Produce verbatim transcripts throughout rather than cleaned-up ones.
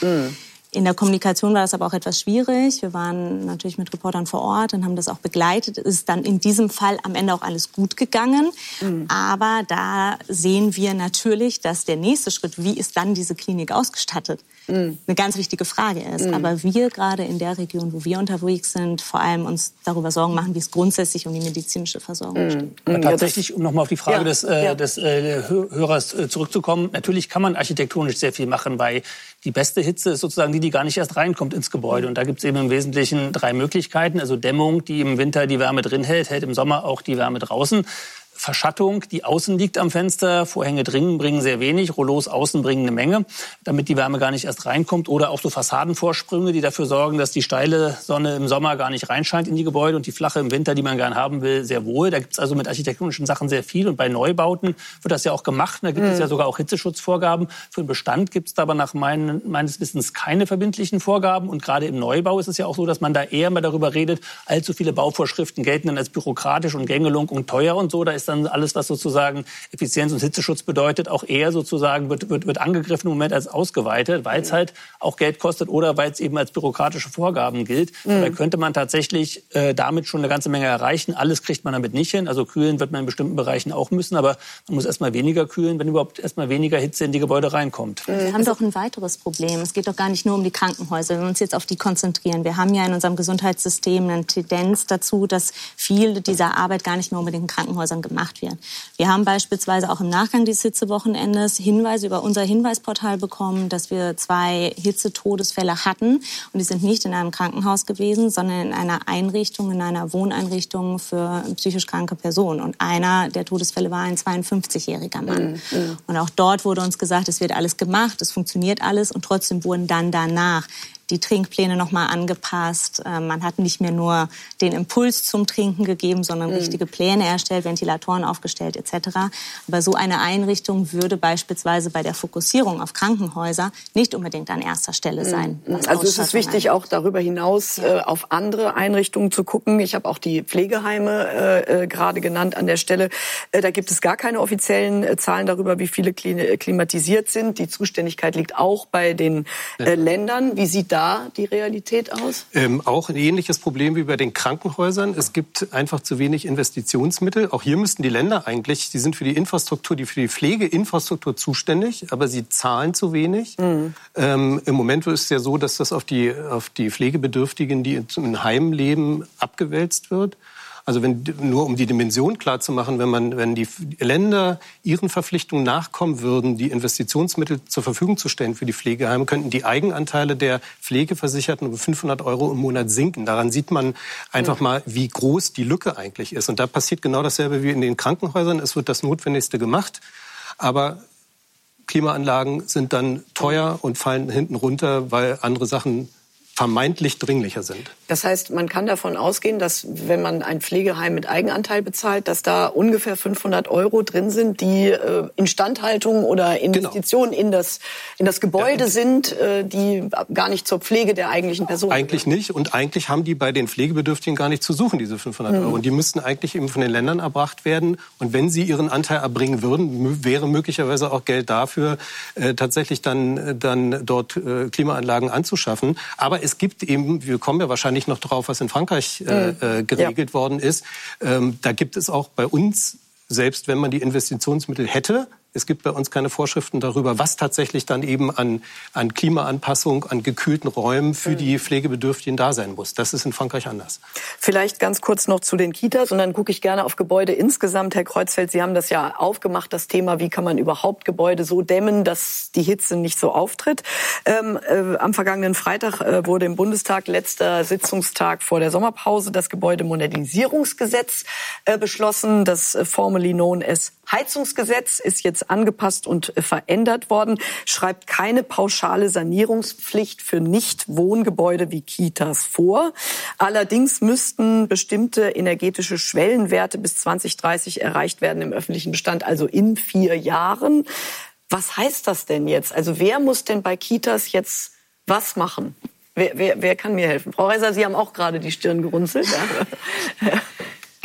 Mhm. In der Kommunikation war das aber auch etwas schwierig. Wir waren natürlich mit Reportern vor Ort und haben das auch begleitet. Es ist dann in diesem Fall am Ende auch alles gut gegangen. Mhm. Aber da sehen wir natürlich, dass der nächste Schritt, wie ist dann diese Klinik ausgestattet, mhm. eine ganz wichtige Frage ist. Mhm. Aber wir gerade in der Region, wo wir unterwegs sind, vor allem uns darüber Sorgen machen, wie es grundsätzlich um die medizinische Versorgung steht. Mhm. Tatsächlich, um nochmal auf die Frage ja. des, äh, ja. des äh, Hörers äh, zurückzukommen, natürlich kann man architektonisch sehr viel machen, weil die beste Hitze ist sozusagen die, die gar nicht erst reinkommt ins Gebäude. Und da gibt es eben im Wesentlichen drei Möglichkeiten. Also Dämmung, die im Winter die Wärme drin hält, hält im Sommer auch die Wärme draußen. Verschattung, die außen liegt am Fenster. Vorhänge drinnen bringen sehr wenig, Rollos außen bringen eine Menge, damit die Wärme gar nicht erst reinkommt. Oder auch so Fassadenvorsprünge, die dafür sorgen, dass die steile Sonne im Sommer gar nicht reinscheint in die Gebäude und die flache im Winter, die man gern haben will, sehr wohl. Da gibt es also mit architektonischen Sachen sehr viel. Und bei Neubauten wird das ja auch gemacht. Da gibt mhm. es ja sogar auch Hitzeschutzvorgaben. Für den Bestand gibt es da aber nach mein, meines Wissens keine verbindlichen Vorgaben. Und gerade im Neubau ist es ja auch so, dass man da eher mal darüber redet, allzu viele Bauvorschriften gelten dann als bürokratisch und Gängelung und teuer und so. Da ist dann alles, was sozusagen Effizienz und Hitzeschutz bedeutet, auch eher sozusagen wird, wird, wird angegriffen im Moment als ausgeweitet, weil es halt auch Geld kostet oder weil es eben als bürokratische Vorgaben gilt. Mhm. Da könnte man tatsächlich äh, damit schon eine ganze Menge erreichen. Alles kriegt man damit nicht hin. Also kühlen wird man in bestimmten Bereichen auch müssen, aber man muss erstmal weniger kühlen, wenn überhaupt erstmal weniger Hitze in die Gebäude reinkommt. Wir haben doch ein weiteres Problem. Es geht doch gar nicht nur um die Krankenhäuser. Wenn wir uns jetzt auf die konzentrieren. Wir haben ja in unserem Gesundheitssystem eine Tendenz dazu, dass viel dieser Arbeit gar nicht mehr unbedingt in Krankenhäusern gemacht wird. Wir haben beispielsweise auch im Nachgang des Hitzewochenendes Hinweise über unser Hinweisportal bekommen, dass wir zwei Hitzetodesfälle hatten. Und die sind nicht in einem Krankenhaus gewesen, sondern in einer Einrichtung, in einer Wohneinrichtung für psychisch kranke Personen. Und einer der Todesfälle war ein zweiundfünfzigjähriger Mann. Mhm. Und auch dort wurde uns gesagt, es wird alles gemacht, es funktioniert alles. Und trotzdem wurden dann danach die Trinkpläne noch mal angepasst. Man hat nicht mehr nur den Impuls zum Trinken gegeben, sondern mhm. richtige Pläne erstellt, Ventilatoren aufgestellt et cetera. Aber so eine Einrichtung würde beispielsweise bei der Fokussierung auf Krankenhäuser nicht unbedingt an erster Stelle sein. Mhm. Also es ist wichtig, auch darüber hinaus ja. äh, auf andere Einrichtungen zu gucken. Ich habe auch die Pflegeheime äh, äh, gerade genannt an der Stelle. Äh, da gibt es gar keine offiziellen äh, Zahlen darüber, wie viele klin- klimatisiert sind. Die Zuständigkeit liegt auch bei den äh, Ländern. Wie sieht da die Realität aus? Ähm, auch ein ähnliches Problem wie bei den Krankenhäusern. Es gibt einfach zu wenig Investitionsmittel. Auch hier müssten die Länder eigentlich, die sind für die Infrastruktur, die für die Pflegeinfrastruktur zuständig, aber sie zahlen zu wenig. Mhm. Ähm, im Moment ist es ja so, dass das auf die, auf die Pflegebedürftigen, die in Heimen leben, abgewälzt wird. Also wenn, nur um die Dimension klar zu machen, wenn man, wenn die Länder ihren Verpflichtungen nachkommen würden, die Investitionsmittel zur Verfügung zu stellen für die Pflegeheime, könnten die Eigenanteile der Pflegeversicherten um fünfhundert Euro im Monat sinken. Daran sieht man einfach mal, wie groß die Lücke eigentlich ist. Und da passiert genau dasselbe wie in den Krankenhäusern. Es wird das Notwendigste gemacht, aber Klimaanlagen sind dann teuer und fallen hinten runter, weil andere Sachen vermeintlich dringlicher sind. Das heißt, man kann davon ausgehen, dass wenn man ein Pflegeheim mit Eigenanteil bezahlt, dass da ungefähr fünfhundert Euro drin sind, die äh, Instandhaltung oder Investitionen genau. in das in das Gebäude ja, sind, äh, die gar nicht zur Pflege der eigentlichen Person Eigentlich gehören. Nicht. Und eigentlich haben die bei den Pflegebedürftigen gar nicht zu suchen, diese fünfhundert mhm. Euro. Und die müssten eigentlich eben von den Ländern erbracht werden. Und wenn sie ihren Anteil erbringen würden, wäre möglicherweise auch Geld dafür, äh, tatsächlich dann, dann dort äh, Klimaanlagen anzuschaffen. Aber es gibt eben, wir kommen ja wahrscheinlich noch drauf, was in Frankreich äh, geregelt ja. worden ist. Ähm, da gibt es auch bei uns, selbst wenn man die Investitionsmittel hätte, es gibt bei uns keine Vorschriften darüber, was tatsächlich dann eben an, an Klimaanpassung, an gekühlten Räumen für die Pflegebedürftigen da sein muss. Das ist in Frankreich anders. Vielleicht ganz kurz noch zu den Kitas und dann gucke ich gerne auf Gebäude insgesamt. Herr Kreuzfeld, Sie haben das ja aufgemacht, das Thema, wie kann man überhaupt Gebäude so dämmen, dass die Hitze nicht so auftritt. Ähm, äh, am vergangenen Freitag äh, wurde im Bundestag, letzter Sitzungstag vor der Sommerpause, das Gebäudemodernisierungsgesetz äh, beschlossen. Das äh, formerly known as Heizungsgesetz ist jetzt angepasst und verändert worden, schreibt keine pauschale Sanierungspflicht für Nichtwohngebäude wie Kitas vor. Allerdings müssten bestimmte energetische Schwellenwerte bis zwanzig dreißig erreicht werden im öffentlichen Bestand, also in vier Jahren. Was heißt das denn jetzt? Also wer muss denn bei Kitas jetzt was machen? Wer, wer, wer kann mir helfen? Frau Reiser, Sie haben auch gerade die Stirn gerunzelt.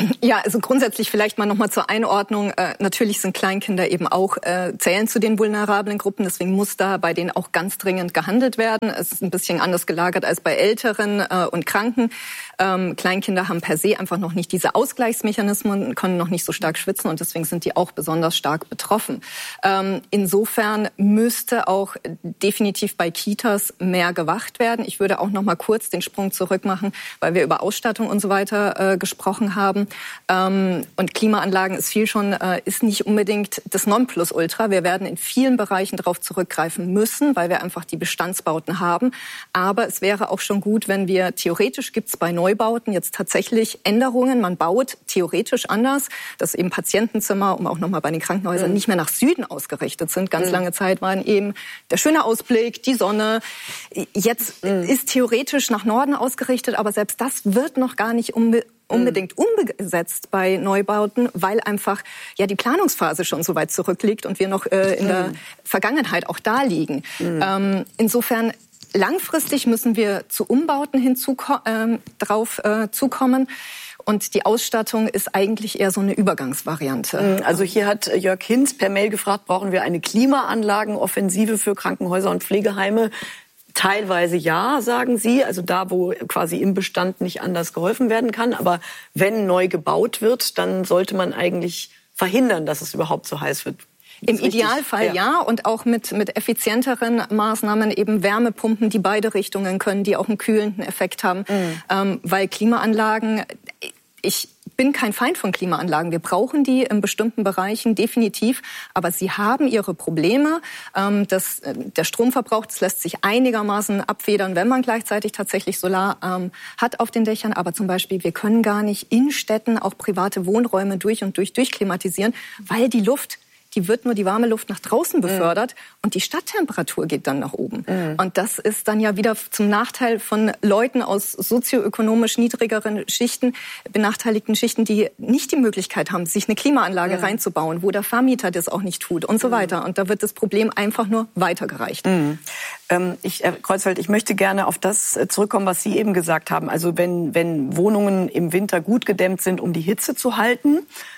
Ja, also grundsätzlich vielleicht mal nochmal zur Einordnung. Äh, natürlich sind Kleinkinder eben auch, äh, zählen zu den vulnerablen Gruppen. Deswegen muss da bei denen auch ganz dringend gehandelt werden. Es ist ein bisschen anders gelagert als bei Älteren äh, und Kranken. Ähm, Kleinkinder haben per se einfach noch nicht diese Ausgleichsmechanismen, können noch nicht so stark schwitzen und deswegen sind die auch besonders stark betroffen. Ähm, insofern müsste auch definitiv bei Kitas mehr gewacht werden. Ich würde auch noch mal kurz den Sprung zurück machen, weil wir über Ausstattung und so weiter äh, gesprochen haben. Ähm, und Klimaanlagen ist viel schon, äh, ist nicht unbedingt das Nonplusultra. Wir werden in vielen Bereichen darauf zurückgreifen müssen, weil wir einfach die Bestandsbauten haben. Aber es wäre auch schon gut, wenn wir, theoretisch gibt es bei Neubauten jetzt tatsächlich Änderungen. Man baut theoretisch anders, dass eben Patientenzimmer, um auch noch mal bei den Krankenhäusern, mhm. nicht mehr nach Süden ausgerichtet sind. Ganz mhm. lange Zeit waren eben der schöne Ausblick, die Sonne. Jetzt mhm. ist theoretisch nach Norden ausgerichtet, aber selbst das wird noch gar nicht unbedingt unbedingt umgesetzt bei Neubauten, weil einfach ja die Planungsphase schon so weit zurückliegt und wir noch äh, in der Vergangenheit auch da liegen. Mhm. Ähm, insofern langfristig müssen wir zu Umbauten hinzuko- äh, drauf äh, zukommen. Und die Ausstattung ist eigentlich eher so eine Übergangsvariante. Also hier hat Jörg Hinz per Mail gefragt, brauchen wir eine Klimaanlagenoffensive für Krankenhäuser und Pflegeheime? Teilweise ja, sagen Sie, also da, wo quasi im Bestand nicht anders geholfen werden kann. Aber wenn neu gebaut wird, dann sollte man eigentlich verhindern, dass es überhaupt so heiß wird. Im Idealfall ja. ja und auch mit, mit effizienteren Maßnahmen, eben Wärmepumpen, die beide Richtungen können, die auch einen kühlenden Effekt haben. Mhm. Ähm, weil Klimaanlagen, ich bin kein Feind von Klimaanlagen. Wir brauchen die in bestimmten Bereichen definitiv, aber sie haben ihre Probleme. Ähm, das, der Stromverbrauch, das lässt sich einigermaßen abfedern, wenn man gleichzeitig tatsächlich Solar ähm, hat auf den Dächern. Aber zum Beispiel, wir können gar nicht in Städten auch private Wohnräume durch und durch durchklimatisieren, weil die Luft, die wird nur die warme Luft nach draußen befördert mhm. und die Stadttemperatur geht dann nach oben. Mhm. Und das ist dann ja wieder zum Nachteil von Leuten aus sozioökonomisch niedrigeren Schichten, benachteiligten Schichten, die nicht die Möglichkeit haben, sich eine Klimaanlage mhm. reinzubauen, wo der Vermieter das auch nicht tut und so mhm. weiter. Und da wird das Problem einfach nur weitergereicht. Mhm. Ähm, ich, Herr Kreuzfeld, ich möchte gerne auf das zurückkommen, was Sie eben gesagt haben. Also wenn, wenn Wohnungen im Winter gut gedämmt sind, um die Hitze zu halten,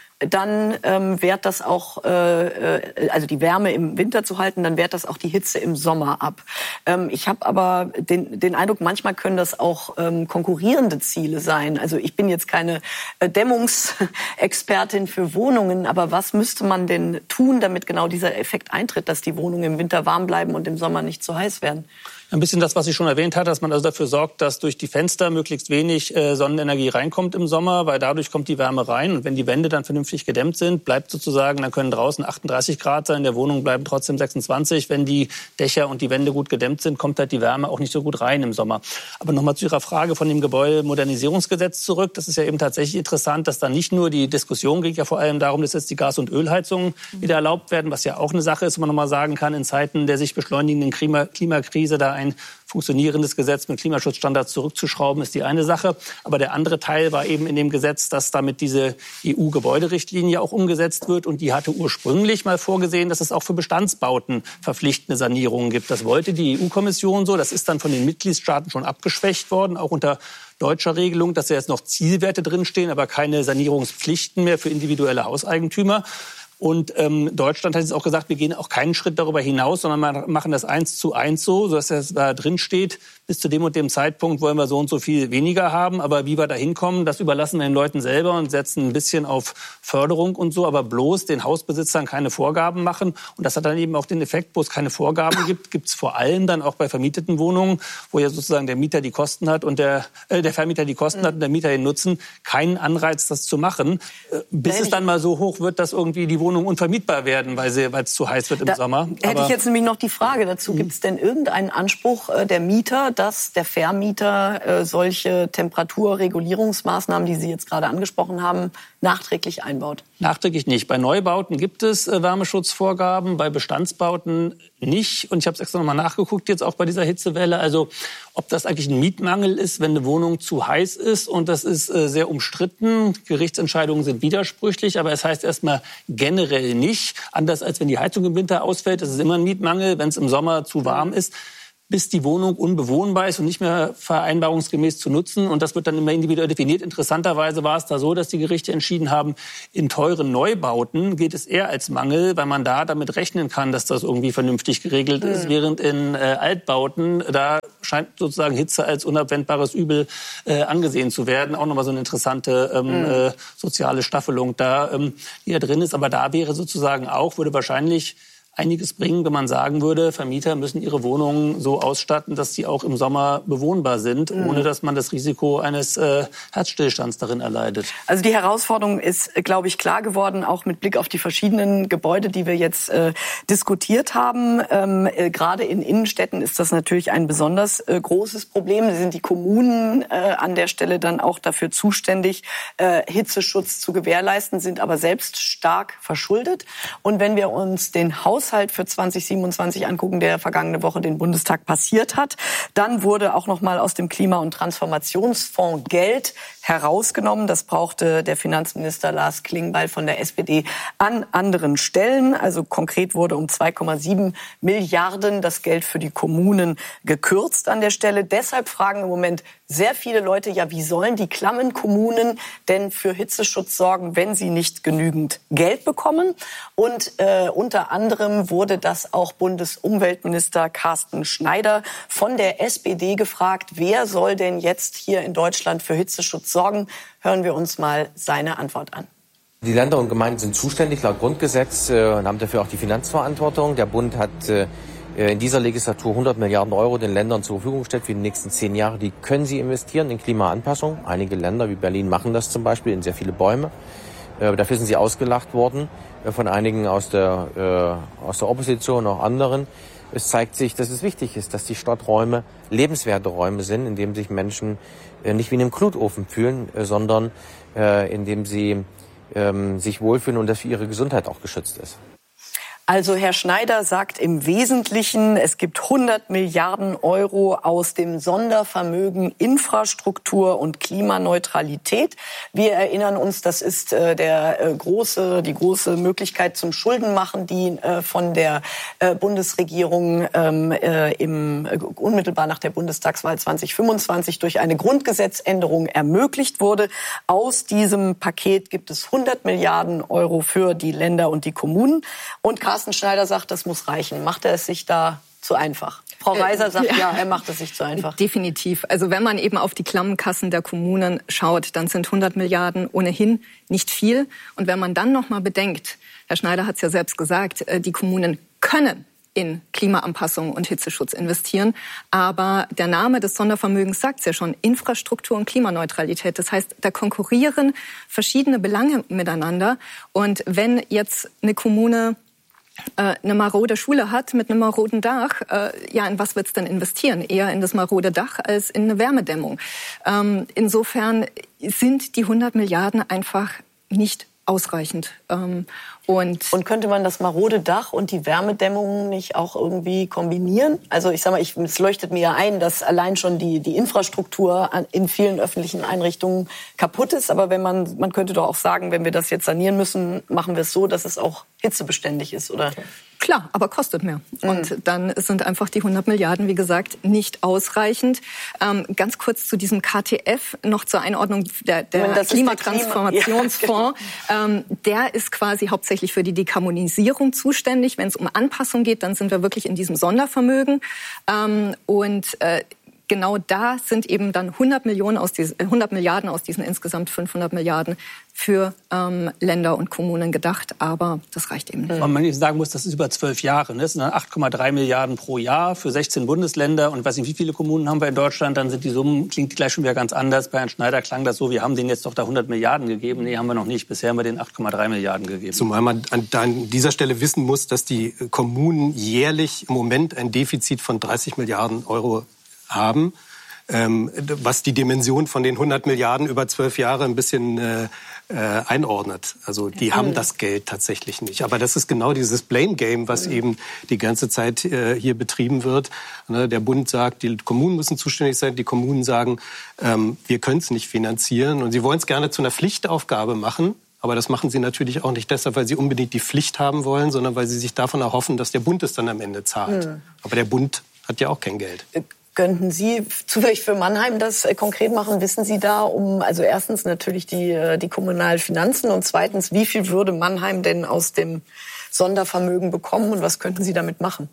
dann ähm, wehrt das auch, äh, also die Wärme im Winter zu halten, dann wehrt das auch die Hitze im Sommer ab. Ähm, ich habe aber den, den Eindruck, manchmal können das auch ähm, konkurrierende Ziele sein. Also ich bin jetzt keine äh, Dämmungsexpertin für Wohnungen, aber was müsste man denn tun, damit genau dieser Effekt eintritt, dass die Wohnungen im Winter warm bleiben und im Sommer nicht zu heiß werden? Ein bisschen das, was ich schon erwähnt hatte, dass man also dafür sorgt, dass durch die Fenster möglichst wenig äh, Sonnenenergie reinkommt im Sommer, weil dadurch kommt die Wärme rein. Und wenn die Wände dann vernünftig gedämmt sind, bleibt sozusagen, dann können draußen achtunddreißig Grad sein, in der Wohnung bleiben trotzdem sechsundzwanzig. Wenn die Dächer und die Wände gut gedämmt sind, kommt halt die Wärme auch nicht so gut rein im Sommer. Aber nochmal zu Ihrer Frage von dem Gebäudemodernisierungsgesetz zurück. Das ist ja eben tatsächlich interessant, dass da nicht nur die Diskussion geht, ja vor allem darum, dass jetzt die Gas- und Ölheizungen wieder erlaubt werden, was ja auch eine Sache ist, wo man nochmal sagen kann, in Zeiten der sich beschleunigenden Klima- Klimakrise da ein funktionierendes Gesetz mit Klimaschutzstandards zurückzuschrauben, ist die eine Sache. Aber der andere Teil war eben in dem Gesetz, dass damit diese E U-Gebäuderichtlinie auch umgesetzt wird. Und die hatte ursprünglich mal vorgesehen, dass es auch für Bestandsbauten verpflichtende Sanierungen gibt. Das wollte die E U-Kommission so. Das ist dann von den Mitgliedstaaten schon abgeschwächt worden, auch unter deutscher Regelung, dass ja jetzt noch Zielwerte drinstehen, aber keine Sanierungspflichten mehr für individuelle Hauseigentümer. Und ähm, Deutschland hat jetzt auch gesagt, wir gehen auch keinen Schritt darüber hinaus, sondern wir machen das eins zu eins so, sodass das da drin steht. Bis zu dem und dem Zeitpunkt wollen wir so und so viel weniger haben. Aber wie wir da hinkommen, das überlassen wir den Leuten selber und setzen ein bisschen auf Förderung und so. Aber bloß den Hausbesitzern keine Vorgaben machen. Und das hat dann eben auch den Effekt, wo es keine Vorgaben gibt, gibt es vor allem dann auch bei vermieteten Wohnungen, wo ja sozusagen der Mieter die Kosten hat und der, äh, der Vermieter die Kosten mhm. hat und der Mieter den Nutzen, keinen Anreiz, das zu machen. Äh, bis Nein, es dann mal so hoch wird, dass irgendwie die Wohnungen unvermietbar werden, weil sie, weil es zu heiß wird im da Sommer. Hätte Aber, ich jetzt nämlich noch die Frage dazu, gibt es denn irgendeinen Anspruch äh, der Mieter, dass der Vermieter äh, solche Temperaturregulierungsmaßnahmen, die Sie jetzt gerade angesprochen haben, nachträglich einbaut? Nachträglich nicht. Bei Neubauten gibt es äh, Wärmeschutzvorgaben, bei Bestandsbauten nicht. Und ich habe es extra nochmal nachgeguckt, jetzt auch bei dieser Hitzewelle. Also ob das eigentlich ein Mietmangel ist, wenn eine Wohnung zu heiß ist. Und das ist äh, sehr umstritten. Gerichtsentscheidungen sind widersprüchlich. Aber es heißt erstmal generell nicht. Anders als wenn die Heizung im Winter ausfällt. Das ist immer ein Mietmangel, wenn es im Sommer zu warm ist. bis die Wohnung unbewohnbar ist und nicht mehr vereinbarungsgemäß zu nutzen. Und das wird dann immer individuell definiert. Interessanterweise war es da so, dass die Gerichte entschieden haben, in teuren Neubauten geht es eher als Mangel, weil man da damit rechnen kann, dass das irgendwie vernünftig geregelt ist. Mhm. Während in äh, Altbauten, da scheint sozusagen Hitze als unabwendbares Übel äh, angesehen zu werden. Auch nochmal so eine interessante ähm, mhm. äh, soziale Staffelung da, ähm, die da drin ist. Aber da wäre sozusagen auch, würde wahrscheinlich einiges bringen, wenn man sagen würde, Vermieter müssen ihre Wohnungen so ausstatten, dass sie auch im Sommer bewohnbar sind, mhm. ohne dass man das Risiko eines äh, Herzstillstands darin erleidet. Also die Herausforderung ist, glaube ich, klar geworden, auch mit Blick auf die verschiedenen Gebäude, die wir jetzt äh, diskutiert haben. Ähm, äh, gerade in Innenstädten ist das natürlich ein besonders äh, großes Problem. Da sind die Kommunen äh, an der Stelle dann auch dafür zuständig, äh, Hitzeschutz zu gewährleisten, sind aber selbst stark verschuldet. Und wenn wir uns den Haus Haushalt für zwanzig siebenundzwanzig angucken, der vergangene Woche den Bundestag passiert hat. Dann wurde auch noch mal aus dem Klima- und Transformationsfonds Geld herausgenommen. Das brauchte der Finanzminister Lars Klingbeil von der S P D an anderen Stellen. Also konkret wurde um zwei Komma sieben Milliarden das Geld für die Kommunen gekürzt an der Stelle. Deshalb fragen im Moment sehr viele Leute, ja, wie sollen die klammen Kommunen denn für Hitzeschutz sorgen, wenn sie nicht genügend Geld bekommen? Und äh, unter anderem wurde das auch Bundesumweltminister Carsten Schneider von der S P D gefragt, wer soll denn jetzt hier in Deutschland für Hitzeschutz sorgen? Hören wir uns mal seine Antwort an. Die Länder und Gemeinden sind zuständig laut Grundgesetz äh, und haben dafür auch die Finanzverantwortung. Der Bund hat äh, in dieser Legislatur hundert Milliarden Euro den Ländern zur Verfügung gestellt für die nächsten zehn Jahre. Die können sie investieren in Klimaanpassung. Einige Länder wie Berlin machen das zum Beispiel in sehr viele Bäume. Äh, dafür sind sie ausgelacht worden äh, von einigen aus der, äh, aus der Opposition, auch anderen. Es zeigt sich, dass es wichtig ist, dass die Stadträume lebenswerte Räume sind, in denen sich Menschen äh, nicht wie in einem Glutofen fühlen, äh, sondern äh, in dem sie äh, sich wohlfühlen und dass für ihre Gesundheit auch geschützt ist. Also Herr Schneider sagt im Wesentlichen, es gibt hundert Milliarden Euro aus dem Sondervermögen Infrastruktur und Klimaneutralität. Wir erinnern uns, das ist äh, der äh, große, die große Möglichkeit zum Schuldenmachen, die äh, von der äh, Bundesregierung ähm, äh, im, äh, unmittelbar nach der Bundestagswahl zwanzig fünfundzwanzig durch eine Grundgesetzänderung ermöglicht wurde. Aus diesem Paket gibt es hundert Milliarden Euro für die Länder und die Kommunen. Und Carsten Schneider sagt, das muss reichen. Macht er es sich da zu einfach? Frau Reiser sagt, äh, ja. ja, er macht es sich zu einfach. Definitiv. Also wenn man eben auf die Klammenkassen der Kommunen schaut, dann sind hundert Milliarden ohnehin nicht viel. Und wenn man dann noch mal bedenkt, Herr Schneider hat es ja selbst gesagt, die Kommunen können in Klimaanpassung und Hitzeschutz investieren. Aber der Name des Sondervermögens sagt es ja schon, Infrastruktur und Klimaneutralität. Das heißt, da konkurrieren verschiedene Belange miteinander. Und wenn jetzt eine Kommune äh, eine marode Schule hat mit einem maroden Dach, äh, ja, in was wird es denn investieren? Eher in das marode Dach als in eine Wärmedämmung. Ähm, insofern sind die hundert Milliarden einfach nicht ausreichend. Ähm, Und, und könnte man das marode Dach und die Wärmedämmung nicht auch irgendwie kombinieren? Also ich sag mal, ich, es leuchtet mir ja ein, dass allein schon die, die Infrastruktur in vielen öffentlichen Einrichtungen kaputt ist. Aber wenn man, man könnte doch auch sagen, wenn wir das jetzt sanieren müssen, machen wir es so, dass es auch hitzebeständig ist, oder? Klar, aber kostet mehr. Mhm. Und dann sind einfach die hundert Milliarden, wie gesagt, nicht ausreichend. Ähm, ganz kurz zu diesem K T F, noch zur Einordnung der, der Klimatransformationsfonds. Klima, ja, genau. ähm, der ist quasi hauptsächlich für die Dekarbonisierung zuständig. Wenn es um Anpassung geht, dann sind wir wirklich in diesem Sondervermögen. Ähm, und äh, genau da sind eben dann hundert Millionen aus diesen, hundert Milliarden aus diesen insgesamt fünfhundert Milliarden für ähm, Länder und Kommunen gedacht. Aber das reicht eben nicht. Mhm. Man sagen muss, das ist über zwölf Jahre. Das sind dann acht Komma drei Milliarden pro Jahr für sechzehn Bundesländer. Und ich weiß nicht, wie viele Kommunen haben wir in Deutschland. Dann sind die Summen, klingt gleich schon wieder ganz anders. Bei Herrn Schneider klang das so, wir haben denen jetzt doch da hundert Milliarden gegeben. Nee, haben wir noch nicht. Bisher haben wir den acht Komma drei Milliarden gegeben. Zumal man an, an dieser Stelle wissen muss, dass die Kommunen jährlich im Moment ein Defizit von dreißig Milliarden Euro haben. Ähm, was die Dimension von den hundert Milliarden über zwölf Jahre ein bisschen äh, äh, einordnet. Also die mhm. haben das Geld tatsächlich nicht. Aber das ist genau dieses Blame-Game, was mhm. eben die ganze Zeit äh, hier betrieben wird. Ne, der Bund sagt, die Kommunen müssen zuständig sein. Die Kommunen sagen, ähm, wir können es nicht finanzieren. Und sie wollen es gerne zu einer Pflichtaufgabe machen. Aber das machen sie natürlich auch nicht deshalb, weil sie unbedingt die Pflicht haben wollen, sondern weil sie sich davon erhoffen, dass der Bund es dann am Ende zahlt. Mhm. Aber der Bund hat ja auch kein Geld. Könnten Sie zufällig für Mannheim das äh, konkret machen? Wissen Sie da um, also erstens natürlich die, äh, die kommunalen Finanzen und zweitens, wie viel würde Mannheim denn aus dem Sondervermögen bekommen und was könnten Sie damit machen?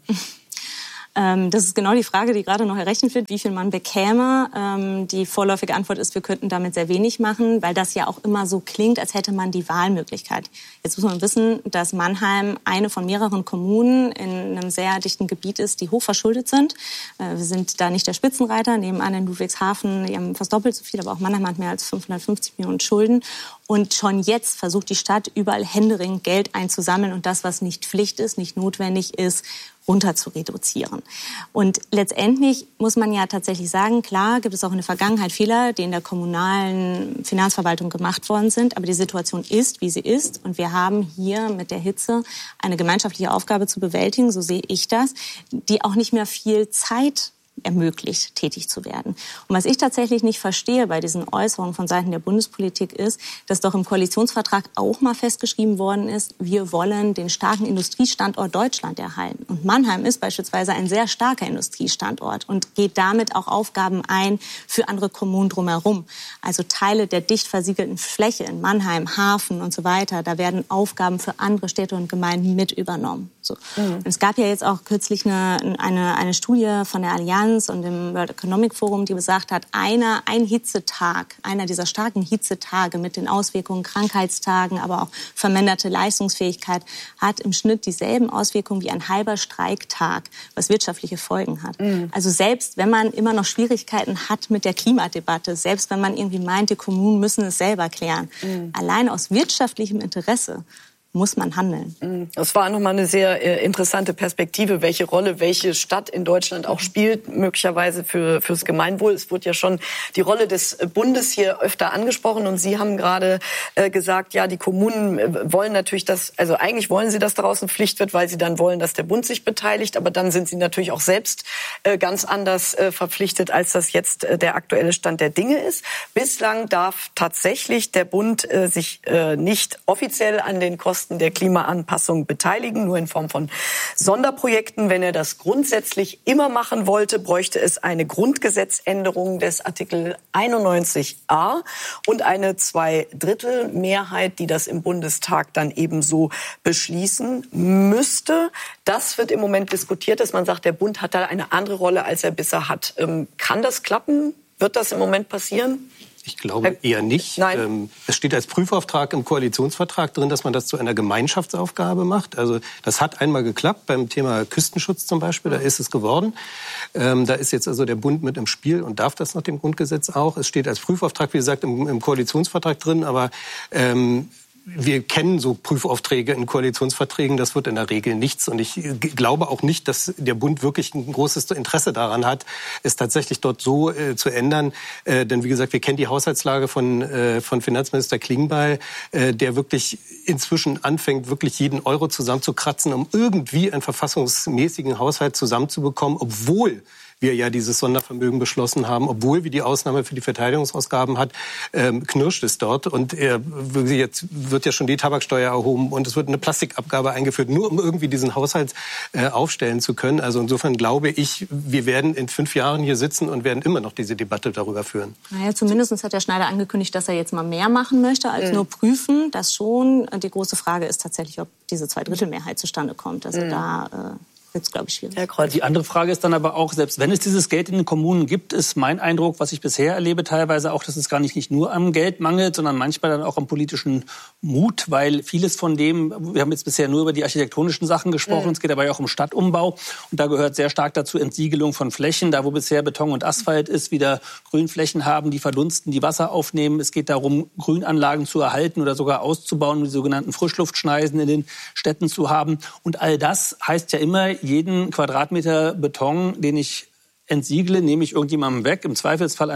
Das ist genau die Frage, die gerade noch errechnet wird, wie viel man bekäme. Die vorläufige Antwort ist, wir könnten damit sehr wenig machen, weil das ja auch immer so klingt, als hätte man die Wahlmöglichkeit. Jetzt muss man wissen, dass Mannheim eine von mehreren Kommunen in einem sehr dichten Gebiet ist, die hoch verschuldet sind. Wir sind da nicht der Spitzenreiter. Nebenan in Ludwigshafen, die haben fast doppelt so viel, aber auch Mannheim hat mehr als fünfhundertfünfzig Millionen Schulden. Und schon jetzt versucht die Stadt überall händeringend Geld einzusammeln und das, was nicht Pflicht ist, nicht notwendig ist, runter zu reduzieren. Und letztendlich muss man ja tatsächlich sagen, klar gibt es auch in der Vergangenheit Fehler, die in der kommunalen Finanzverwaltung gemacht worden sind, aber die Situation ist, wie sie ist und wir haben hier mit der Hitze eine gemeinschaftliche Aufgabe zu bewältigen, so sehe ich das, die auch nicht mehr viel Zeit ermöglicht, tätig zu werden. Und was ich tatsächlich nicht verstehe bei diesen Äußerungen von Seiten der Bundespolitik ist, dass doch im Koalitionsvertrag auch mal festgeschrieben worden ist, wir wollen den starken Industriestandort Deutschland erhalten. Und Mannheim ist beispielsweise ein sehr starker Industriestandort und geht damit auch Aufgaben ein für andere Kommunen drumherum. Also Teile der dicht versiegelten Fläche in Mannheim, Hafen und so weiter, da werden Aufgaben für andere Städte und Gemeinden mit übernommen. So. Mhm. Und es gab ja jetzt auch kürzlich eine, eine, eine Studie von der Allianz und dem World Economic Forum, die besagt hat, einer, ein Hitzetag, einer dieser starken Hitzetage mit den Auswirkungen Krankheitstagen, aber auch verminderte Leistungsfähigkeit, hat im Schnitt dieselben Auswirkungen wie ein halber Streiktag, was wirtschaftliche Folgen hat. Mhm. Also selbst wenn man immer noch Schwierigkeiten hat mit der Klimadebatte, selbst wenn man irgendwie meint, die Kommunen müssen es selber klären, mhm. allein aus wirtschaftlichem Interesse muss man handeln. Das war nochmal eine sehr äh, interessante Perspektive, welche Rolle welche Stadt in Deutschland auch spielt, möglicherweise für fürs Gemeinwohl. Es wurde ja schon die Rolle des Bundes hier öfter angesprochen und Sie haben gerade äh, gesagt, ja, die Kommunen äh, wollen natürlich das, also eigentlich wollen sie, dass daraus eine Pflicht wird, weil sie dann wollen, dass der Bund sich beteiligt, aber dann sind sie natürlich auch selbst äh, ganz anders äh, verpflichtet, als das jetzt äh, der aktuelle Stand der Dinge ist. Bislang darf tatsächlich der Bund äh, sich äh, nicht offiziell an den Kosten der Klimaanpassung beteiligen, nur in Form von Sonderprojekten. Wenn er das grundsätzlich immer machen wollte, bräuchte es eine Grundgesetzänderung des Artikel einundneunzig a und eine Zweidrittelmehrheit, die das im Bundestag dann ebenso beschließen müsste. Das wird im Moment diskutiert, dass man sagt, der Bund hat da eine andere Rolle, als er bisher hat. Ähm, kann das klappen? Wird das im Moment passieren? Ich glaube eher nicht. Nein. Es steht als Prüfauftrag im Koalitionsvertrag drin, dass man das zu einer Gemeinschaftsaufgabe macht. Also das hat einmal geklappt beim Thema Küstenschutz zum Beispiel. Da ist es geworden. Ähm, da ist jetzt also der Bund mit im Spiel und darf das nach dem Grundgesetz auch. Es steht als Prüfauftrag, wie gesagt, im, im Koalitionsvertrag drin. Aber ähm, wir kennen so Prüfaufträge in Koalitionsverträgen, das wird in der Regel nichts. Und ich glaube auch nicht, dass der Bund wirklich ein großes Interesse daran hat, es tatsächlich dort so äh, zu ändern. Äh, denn wie gesagt, wir kennen die Haushaltslage von, äh, von Finanzminister Klingbeil, äh, der wirklich inzwischen anfängt, wirklich jeden Euro zusammenzukratzen, um irgendwie einen verfassungsmäßigen Haushalt zusammenzubekommen, obwohl wir ja dieses Sondervermögen beschlossen haben, obwohl wir die Ausnahme für die Verteidigungsausgaben hat, ähm, knirscht es dort. Und er, jetzt wird ja schon die Tabaksteuer erhoben und es wird eine Plastikabgabe eingeführt, nur um irgendwie diesen Haushalt äh, aufstellen zu können. Also insofern glaube ich, wir werden in fünf Jahren hier sitzen und werden immer noch diese Debatte darüber führen. Naja, zumindest hat Herr Schneider angekündigt, dass er jetzt mal mehr machen möchte als mhm. nur prüfen. Das schon. Die große Frage ist tatsächlich, ob diese Zweidrittelmehrheit zustande kommt. Also mhm. da... Äh Jetzt, glaube ich, schwierig. Die andere Frage ist dann aber auch, selbst wenn es dieses Geld in den Kommunen gibt, ist mein Eindruck, was ich bisher erlebe, teilweise auch, dass es gar nicht, nicht nur am Geld mangelt, sondern manchmal dann auch am politischen Mut, weil vieles von dem, wir haben jetzt bisher nur über die architektonischen Sachen gesprochen, mhm. es geht aber ja auch um Stadtumbau und da gehört sehr stark dazu Entsiegelung von Flächen, da wo bisher Beton und Asphalt ist, wieder Grünflächen haben, die verdunsten, die Wasser aufnehmen. Es geht darum, Grünanlagen zu erhalten oder sogar auszubauen, um die sogenannten Frischluftschneisen in den Städten zu haben und all das heißt ja immer, jeden Quadratmeter Beton, den ich entsiegle, nehme ich irgendjemandem weg, im Zweifelsfall einer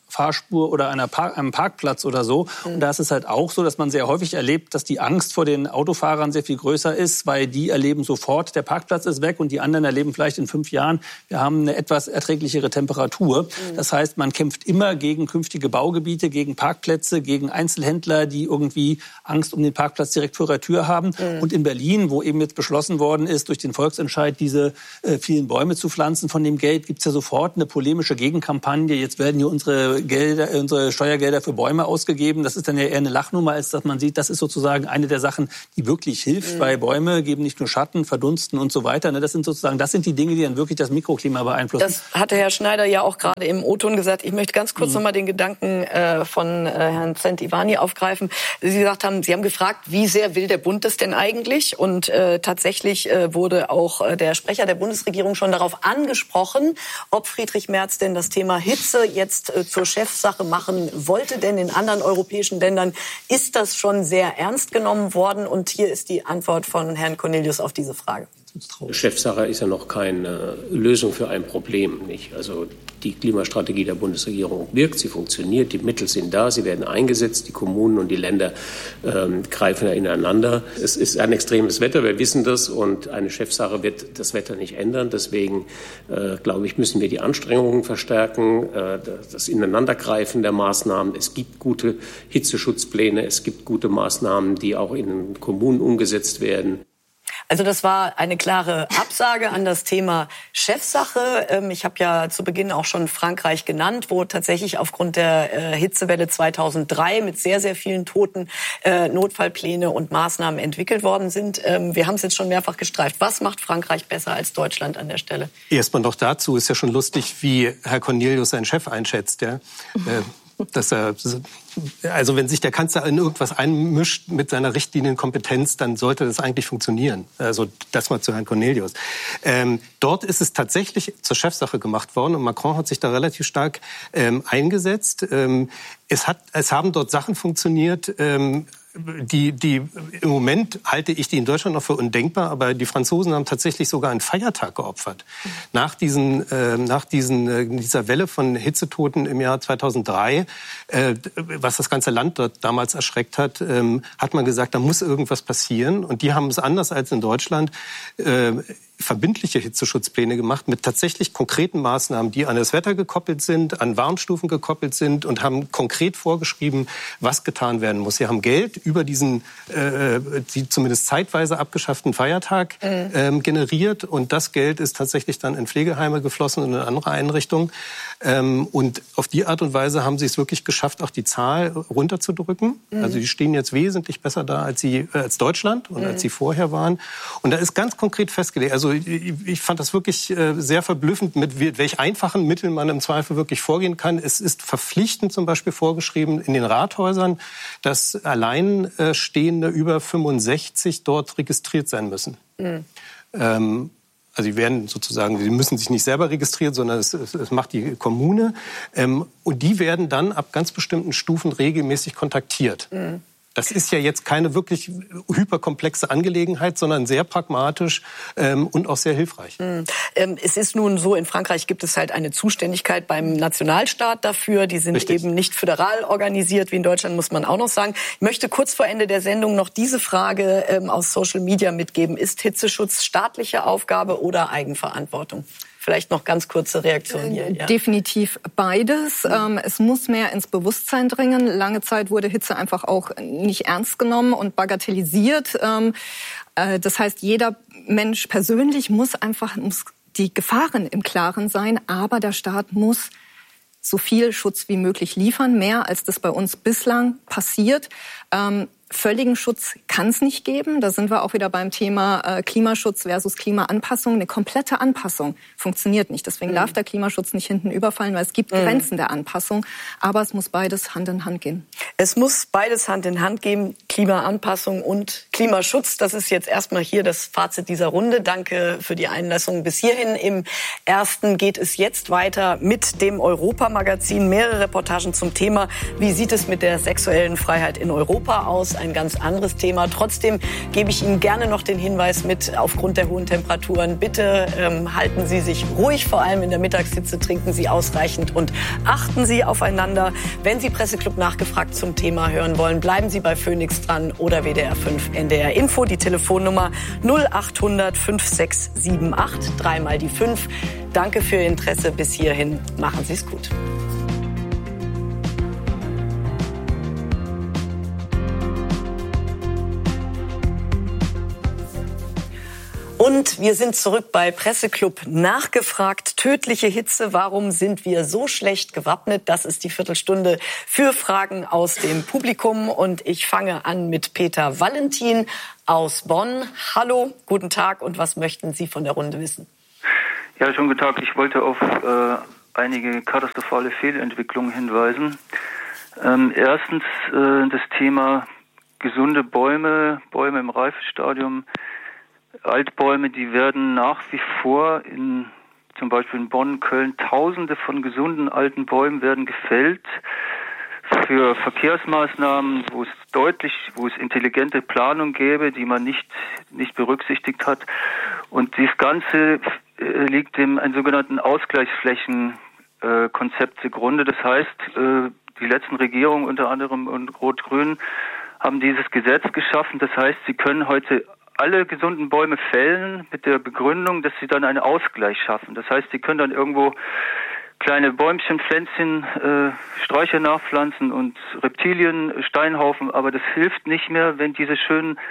Fahrspur oder einer Park, einem Parkplatz oder so. Mhm. Und da ist es halt auch so, dass man sehr häufig erlebt, dass die Angst vor den Autofahrern sehr viel größer ist, weil die erleben sofort, der Parkplatz ist weg und die anderen erleben vielleicht in fünf Jahren, wir haben eine etwas erträglichere Temperatur. Mhm. Das heißt, man kämpft immer gegen künftige Baugebiete, gegen Parkplätze, gegen Einzelhändler, die irgendwie Angst um den Parkplatz direkt vor der Tür haben. Mhm. Und in Berlin, wo eben jetzt beschlossen worden ist, durch den Volksentscheid diese äh, vielen Bäume zu pflanzen von dem Geld, gibt es ja sofort eine polemische Gegenkampagne. Jetzt werden hier unsere Gelder, unsere Steuergelder für Bäume ausgegeben. Das ist dann ja eher eine Lachnummer, als dass man sieht, das ist sozusagen eine der Sachen, die wirklich hilft, mhm. weil Bäume geben nicht nur Schatten, verdunsten und so weiter. Das sind sozusagen, das sind die Dinge, die dann wirklich das Mikroklima beeinflussen. Das hatte Herr Schneider ja auch gerade im O-Ton gesagt. Ich möchte ganz kurz mhm. noch mal den Gedanken äh, von äh, Herrn Zentivani aufgreifen. Sie gesagt haben, Sie haben gefragt, wie sehr will der Bund das denn eigentlich? Und äh, tatsächlich äh, wurde auch äh, der Sprecher der Bundesregierung schon darauf angesprochen, ob Friedrich Merz denn das Thema Hitze jetzt äh, zur Chefsache machen wollte. Denn in anderen europäischen Ländern ist das schon sehr ernst genommen worden. Und hier ist die Antwort von Herrn Cornelius auf diese Frage. Chefsache ist ja noch keine Lösung für ein Problem, nicht? Also die Klimastrategie der Bundesregierung wirkt, sie funktioniert, die Mittel sind da, sie werden eingesetzt, die Kommunen und die Länder ähm, greifen ja ineinander. Es ist ein extremes Wetter, wir wissen das, und eine Chefsache wird das Wetter nicht ändern. Deswegen, äh, glaube ich, müssen wir die Anstrengungen verstärken, äh, das Ineinandergreifen der Maßnahmen. Es gibt gute Hitzeschutzpläne, es gibt gute Maßnahmen, die auch in den Kommunen umgesetzt werden. Also das war eine klare Absage an das Thema Chefsache. Ich habe ja zu Beginn auch schon Frankreich genannt, wo tatsächlich aufgrund der Hitzewelle zweitausenddrei mit sehr, sehr vielen Toten Notfallpläne und Maßnahmen entwickelt worden sind. Wir haben es jetzt schon mehrfach gestreift. Was macht Frankreich besser als Deutschland an der Stelle? Erstmal noch dazu, ist ja schon lustig, wie Herr Cornelius seinen Chef einschätzt. Ja? Dass er, also wenn sich der Kanzler in irgendwas einmischt mit seiner Richtlinienkompetenz, dann sollte das eigentlich funktionieren. Also das mal zu Herrn Cornelius. Ähm, dort ist es tatsächlich zur Chefsache gemacht worden und Macron hat sich da relativ stark ähm, eingesetzt. Ähm, es hat, es haben dort Sachen funktioniert, ähm, Die, die, im Moment halte ich die in Deutschland noch für undenkbar, aber die Franzosen haben tatsächlich sogar einen Feiertag geopfert. Mhm. Nach diesen, äh, nach diesen, äh, dieser Welle von Hitzetoten im Jahr zweitausenddrei, äh, was das ganze Land dort damals erschreckt hat, ähm, hat man gesagt, da muss irgendwas passieren. Und die haben es anders als in Deutschland äh, verbindliche Hitzeschutzpläne gemacht mit tatsächlich konkreten Maßnahmen, die an das Wetter gekoppelt sind, an Warnstufen gekoppelt sind und haben konkret vorgeschrieben, was getan werden muss. Sie haben Geld über diesen äh, die zumindest zeitweise abgeschafften Feiertag ähm, generiert und das Geld ist tatsächlich dann in Pflegeheime geflossen und in andere Einrichtungen. Ähm, und auf die Art und Weise haben sie es wirklich geschafft, auch die Zahl runterzudrücken. Mhm. Also die stehen jetzt wesentlich besser da als, sie, äh, als Deutschland und mhm. als sie vorher waren. Und da ist ganz konkret festgelegt, also ich fand das wirklich sehr verblüffend, mit welch einfachen Mitteln man im Zweifel wirklich vorgehen kann. Es ist verpflichtend zum Beispiel vorgeschrieben in den Rathäusern, dass Alleinstehende über fünfundsechzig dort registriert sein müssen. Mhm. Ähm, also sie werden sozusagen, sie müssen sich nicht selber registrieren, sondern es, es, es macht die Kommune. Ähm, und die werden dann ab ganz bestimmten Stufen regelmäßig kontaktiert. Mhm. Das ist ja jetzt keine wirklich hyperkomplexe Angelegenheit, sondern sehr pragmatisch ähm, und auch sehr hilfreich. Mhm. Ähm, es ist nun so, in Frankreich gibt es halt eine Zuständigkeit beim Nationalstaat dafür. Die sind Richtig. eben nicht föderal organisiert, wie in Deutschland, muss man auch noch sagen. Ich möchte kurz vor Ende der Sendung noch diese Frage ähm, aus Social Media mitgeben. Ist Hitzeschutz staatliche Aufgabe oder Eigenverantwortung? Vielleicht noch ganz kurze Reaktion hier. Ja. Definitiv beides. Mhm. Es muss mehr ins Bewusstsein dringen. Lange Zeit wurde Hitze einfach auch nicht ernst genommen und bagatellisiert. Das heißt, jeder Mensch persönlich muss einfach muss die Gefahren im Klaren sein, aber der Staat muss so viel Schutz wie möglich liefern, mehr als das bei uns bislang passiert. Völligen Schutz kann es nicht geben. Da sind wir auch wieder beim Thema äh, Klimaschutz versus Klimaanpassung. Eine komplette Anpassung funktioniert nicht. Deswegen mhm. darf der Klimaschutz nicht hinten überfallen, weil es gibt mhm. Grenzen der Anpassung. Aber es muss beides Hand in Hand gehen. Es muss beides Hand in Hand gehen, Klimaanpassung und Klimaschutz. Das ist jetzt erstmal hier das Fazit dieser Runde. Danke für die Einlassung bis hierhin. Im ersten geht es jetzt weiter mit dem Europa-Magazin. Mehrere Reportagen zum Thema, wie sieht es mit der sexuellen Freiheit in Europa aus? ein ganz anderes Thema. Trotzdem gebe ich Ihnen gerne noch den Hinweis mit, aufgrund der hohen Temperaturen, bitte ähm, halten Sie sich ruhig, vor allem in der Mittagshitze, trinken Sie ausreichend und achten Sie aufeinander. Wenn Sie Presseclub nachgefragt zum Thema hören wollen, bleiben Sie bei Phoenix dran oder W D R fünf N D R Info, die Telefonnummer null acht hundert fünf sechs sieben acht, dreimal die fünf. Danke für Ihr Interesse bis hierhin. Machen Sie es gut. Und wir sind zurück bei Presseclub nachgefragt. Tödliche Hitze, warum sind wir so schlecht gewappnet? Das ist die Viertelstunde für Fragen aus dem Publikum. Und ich fange an mit Peter Valentin aus Bonn. Hallo, guten Tag. Und was möchten Sie von der Runde wissen? Ja, schönen guten Tag. Ich wollte auf äh, einige katastrophale Fehlentwicklungen hinweisen. Ähm, erstens äh, das Thema gesunde Bäume, Bäume im Reifestadium. Altbäume, die werden nach wie vor in, zum Beispiel in Bonn, Köln, Tausende von gesunden alten Bäumen werden gefällt für Verkehrsmaßnahmen, wo es deutlich, wo es intelligente Planung gäbe, die man nicht nicht berücksichtigt hat. Und dieses Ganze äh, liegt dem einen sogenannten Ausgleichsflächenkonzept äh, zugrunde. Das heißt, äh, die letzten Regierungen, unter anderem und Rot-Grün, haben dieses Gesetz geschaffen. Das heißt, sie können heute alle gesunden Bäume fällen mit der Begründung, dass sie dann einen Ausgleich schaffen. Das heißt, sie können dann irgendwo kleine Bäumchen, Pflänzchen, äh, Sträucher nachpflanzen und Reptilien, Steinhaufen, aber das hilft nicht mehr, wenn diese schönen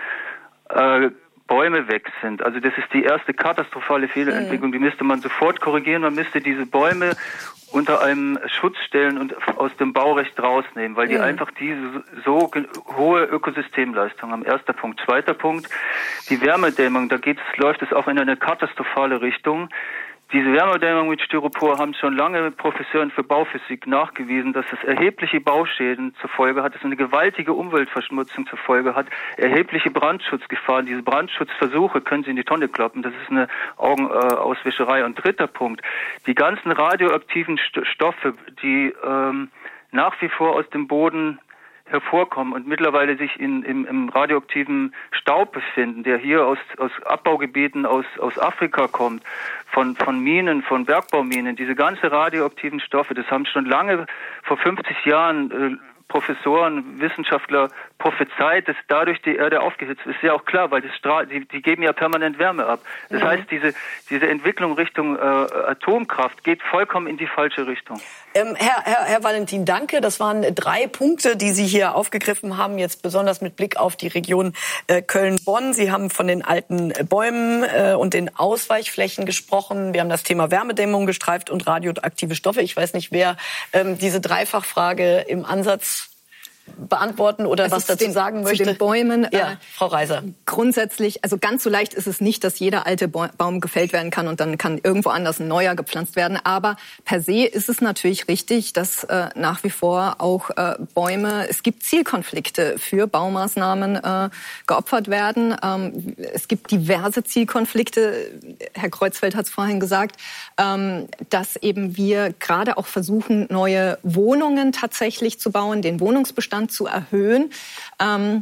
äh, Bäume weg sind. Also das ist die erste katastrophale Fehlentwicklung, die müsste man sofort korrigieren. Man müsste diese Bäume unter einem Schutz stellen und aus dem Baurecht rausnehmen, weil die mhm. einfach diese so hohe Ökosystemleistung haben. Erster Punkt. Zweiter Punkt, die Wärmedämmung, da geht's, läuft es auch in eine katastrophale Richtung. Diese Wärmedämmung mit Styropor haben schon lange Professoren für Bauphysik nachgewiesen, dass es erhebliche Bauschäden zur Folge hat, dass es eine gewaltige Umweltverschmutzung zur Folge hat, erhebliche Brandschutzgefahren. Diese Brandschutzversuche können Sie in die Tonne kloppen. Das ist eine Augenauswischerei. Und dritter Punkt, die ganzen radioaktiven St- Stoffe, die ähm, nach wie vor aus dem Boden hervorkommen und mittlerweile sich in, im, im radioaktiven Staub befinden, der hier aus, aus Abbaugebieten aus, aus Afrika kommt, von, von Minen, von Bergbauminen. Diese ganze radioaktiven Stoffe, das haben schon lange vor fünfzig Jahren äh, Professoren, Wissenschaftler prophezeit, dass dadurch die Erde aufgehitzt ist. Ist ja auch klar, weil das Strahl, die, die geben ja permanent Wärme ab. Das mhm. heißt, diese, diese Entwicklung Richtung äh, Atomkraft geht vollkommen in die falsche Richtung. Ähm, Herr, Herr, Herr Valentin, danke. Das waren drei Punkte, die Sie hier aufgegriffen haben, jetzt besonders mit Blick auf die Region äh, Köln-Bonn. Sie haben von den alten Bäumen äh, und den Ausweichflächen gesprochen. Wir haben das Thema Wärmedämmung gestreift und radioaktive Stoffe. Ich weiß nicht, wer ähm, diese Dreifachfrage im Ansatz beantworten oder also was dazu den, sagen möchte. Zu den Bäumen. Ja, äh, Frau Reiser. Grundsätzlich, also ganz so leicht ist es nicht, dass jeder alte Baum gefällt werden kann und dann kann irgendwo anders ein neuer gepflanzt werden. Aber per se ist es natürlich richtig, dass äh, nach wie vor auch äh, Bäume, es gibt Zielkonflikte für Baumaßnahmen äh, geopfert werden. Ähm, es gibt diverse Zielkonflikte. Herr Kreuzfeld hat es vorhin gesagt, ähm, dass eben wir gerade auch versuchen, neue Wohnungen tatsächlich zu bauen, den Wohnungsbestand zu erhöhen. Ähm,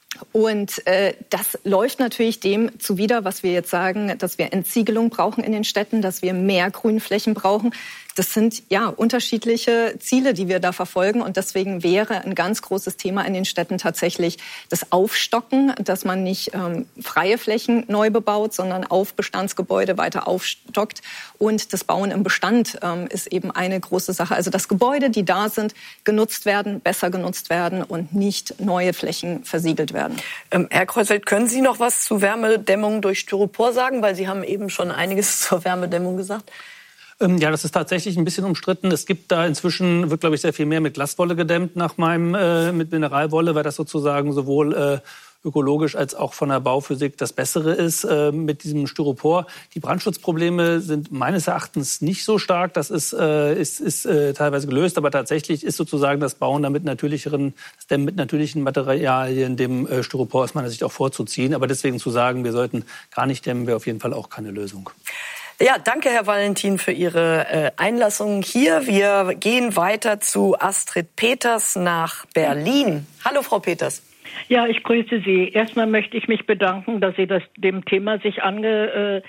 und äh, das läuft natürlich dem zuwider, was wir jetzt sagen, dass wir Entsiegelung brauchen in den Städten, dass wir mehr Grünflächen brauchen. Das sind ja unterschiedliche Ziele, die wir da verfolgen. Und deswegen wäre ein ganz großes Thema in den Städten tatsächlich das Aufstocken, dass man nicht ähm, freie Flächen neu bebaut, sondern auf Bestandsgebäude weiter aufstockt. Und das Bauen im Bestand ähm, ist eben eine große Sache. Also dass Gebäude, die da sind, genutzt werden, besser genutzt werden und nicht neue Flächen versiegelt werden. Ähm, Herr Kreuzfeld, können Sie noch was zu Wärmedämmung durch Styropor sagen? Weil Sie haben eben schon einiges zur Wärmedämmung gesagt. Ja, das ist tatsächlich ein bisschen umstritten. Es gibt da inzwischen, wird glaube ich sehr viel mehr mit Glaswolle gedämmt nach meinem, äh, mit Mineralwolle, weil das sozusagen sowohl äh, ökologisch als auch von der Bauphysik das Bessere ist äh, mit diesem Styropor. Die Brandschutzprobleme sind meines Erachtens nicht so stark. Das ist, äh, ist, ist äh, teilweise gelöst, aber tatsächlich ist sozusagen das Bauen damit natürlicheren, das Dämmen mit natürlichen Materialien dem äh, Styropor aus meiner Sicht auch vorzuziehen. Aber deswegen zu sagen, wir sollten gar nicht dämmen, wäre auf jeden Fall auch keine Lösung. Ja, danke, Herr Valentin, für Ihre äh, Einlassung hier. Wir gehen weiter zu Astrid Peters nach Berlin. Hallo, Frau Peters. Ja, ich grüße Sie. Erstmal möchte ich mich bedanken, dass Sie das, dem Thema sich angepasst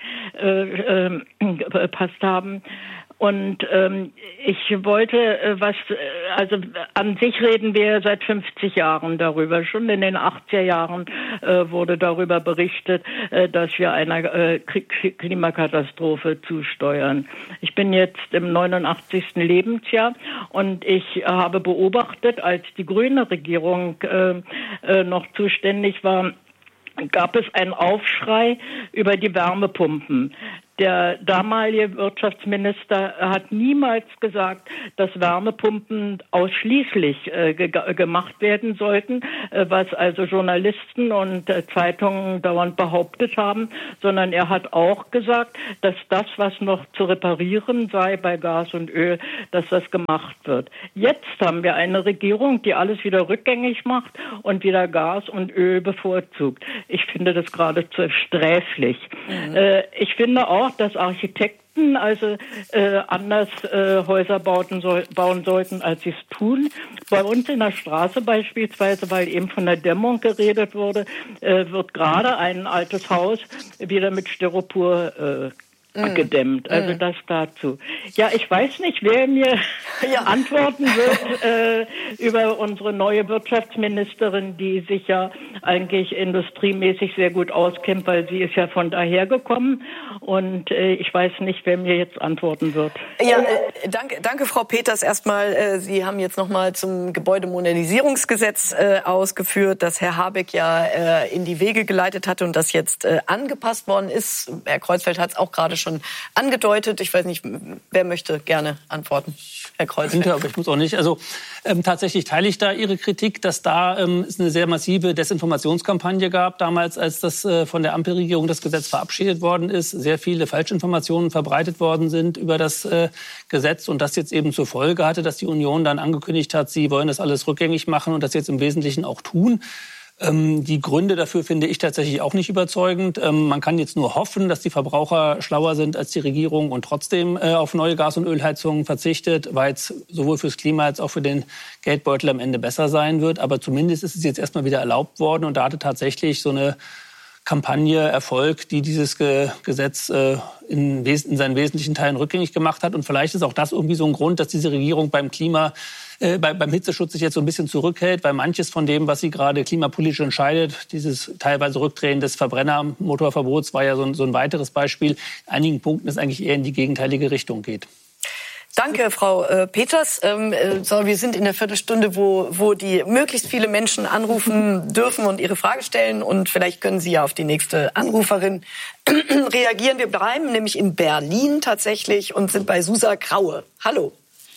äh, äh, haben. Und ähm, ich wollte äh, was, äh, also an sich reden wir seit fünfzig Jahren darüber. Schon in den achtziger Jahren äh, wurde darüber berichtet, äh, dass wir einer äh, Klimakatastrophe zusteuern. Ich bin jetzt im neunundachtzigsten Lebensjahr und ich habe beobachtet, als die grüne Regierung äh, äh, noch zuständig war, gab es einen Aufschrei über die Wärmepumpen. Der damalige Wirtschaftsminister hat niemals gesagt, dass Wärmepumpen ausschließlich äh, ge- gemacht werden sollten, äh, was also Journalisten und äh, Zeitungen dauernd behauptet haben, sondern er hat auch gesagt, dass das, was noch zu reparieren sei bei Gas und Öl, dass das gemacht wird. Jetzt haben wir eine Regierung, die alles wieder rückgängig macht und wieder Gas und Öl bevorzugt. Ich finde das geradezu sträflich. Mhm. Äh, ich finde auch, dass Architekten also äh, anders äh, Häuser bauen, soll, bauen sollten, als sie es tun. Bei uns in der Straße beispielsweise, weil eben von der Dämmung geredet wurde, äh, wird gerade ein altes Haus wieder mit Styropor äh, Mm. gedämmt. Also mm. das dazu. Ja, ich weiß nicht, wer mir ja. antworten wird äh, über unsere neue Wirtschaftsministerin, die sich ja eigentlich industriemäßig sehr gut auskennt, weil sie ist ja von daher gekommen. Und äh, ich weiß nicht, wer mir jetzt antworten wird. Ja, äh, danke, danke, Frau Peters. Erstmal, äh, Sie haben jetzt nochmal zum Gebäudemodernisierungsgesetz äh, ausgeführt, das Herr Habeck ja äh, in die Wege geleitet hatte und das jetzt äh, angepasst worden ist. Herr Kreuzfeld hat es auch gerade schon angedeutet. Ich weiß nicht, wer möchte gerne antworten? Herr Kreuzfeld. Aber ich muss auch nicht. Also ähm, tatsächlich teile ich da Ihre Kritik, dass da ähm, es eine sehr massive Desinformationskampagne gab, damals, als das äh, von der Ampelregierung das Gesetz verabschiedet worden ist. Sehr viele Falschinformationen verbreitet worden sind über das äh, Gesetz und das jetzt eben zur Folge hatte, dass die Union dann angekündigt hat, sie wollen das alles rückgängig machen und das jetzt im Wesentlichen auch tun. Ähm, die Gründe dafür finde ich tatsächlich auch nicht überzeugend. Ähm, man kann jetzt nur hoffen, dass die Verbraucher schlauer sind als die Regierung und trotzdem äh, auf neue Gas- und Ölheizungen verzichtet, weil es sowohl fürs Klima als auch für den Geldbeutel am Ende besser sein wird. Aber zumindest ist es jetzt erstmal wieder erlaubt worden und da hatte tatsächlich so eine Kampagne Erfolg, die dieses Ge- Gesetz äh, in, Wes- in seinen wesentlichen Teilen rückgängig gemacht hat. Und vielleicht ist auch das irgendwie so ein Grund, dass diese Regierung beim Klima Äh, bei, beim Hitzeschutz sich jetzt so ein bisschen zurückhält, weil manches von dem, was sie gerade klimapolitisch entscheidet, dieses teilweise Rückdrehen des Verbrennermotorverbots war ja so ein, so ein weiteres Beispiel, in einigen Punkten es eigentlich eher in die gegenteilige Richtung geht. Danke, Frau äh, Peters. Ähm, äh, so, wir sind in der Viertelstunde, wo, wo die möglichst viele Menschen anrufen dürfen und ihre Frage stellen. Und vielleicht können Sie ja auf die nächste Anruferin reagieren. Wir bleiben nämlich in Berlin tatsächlich und sind bei Susa Graue. Hallo.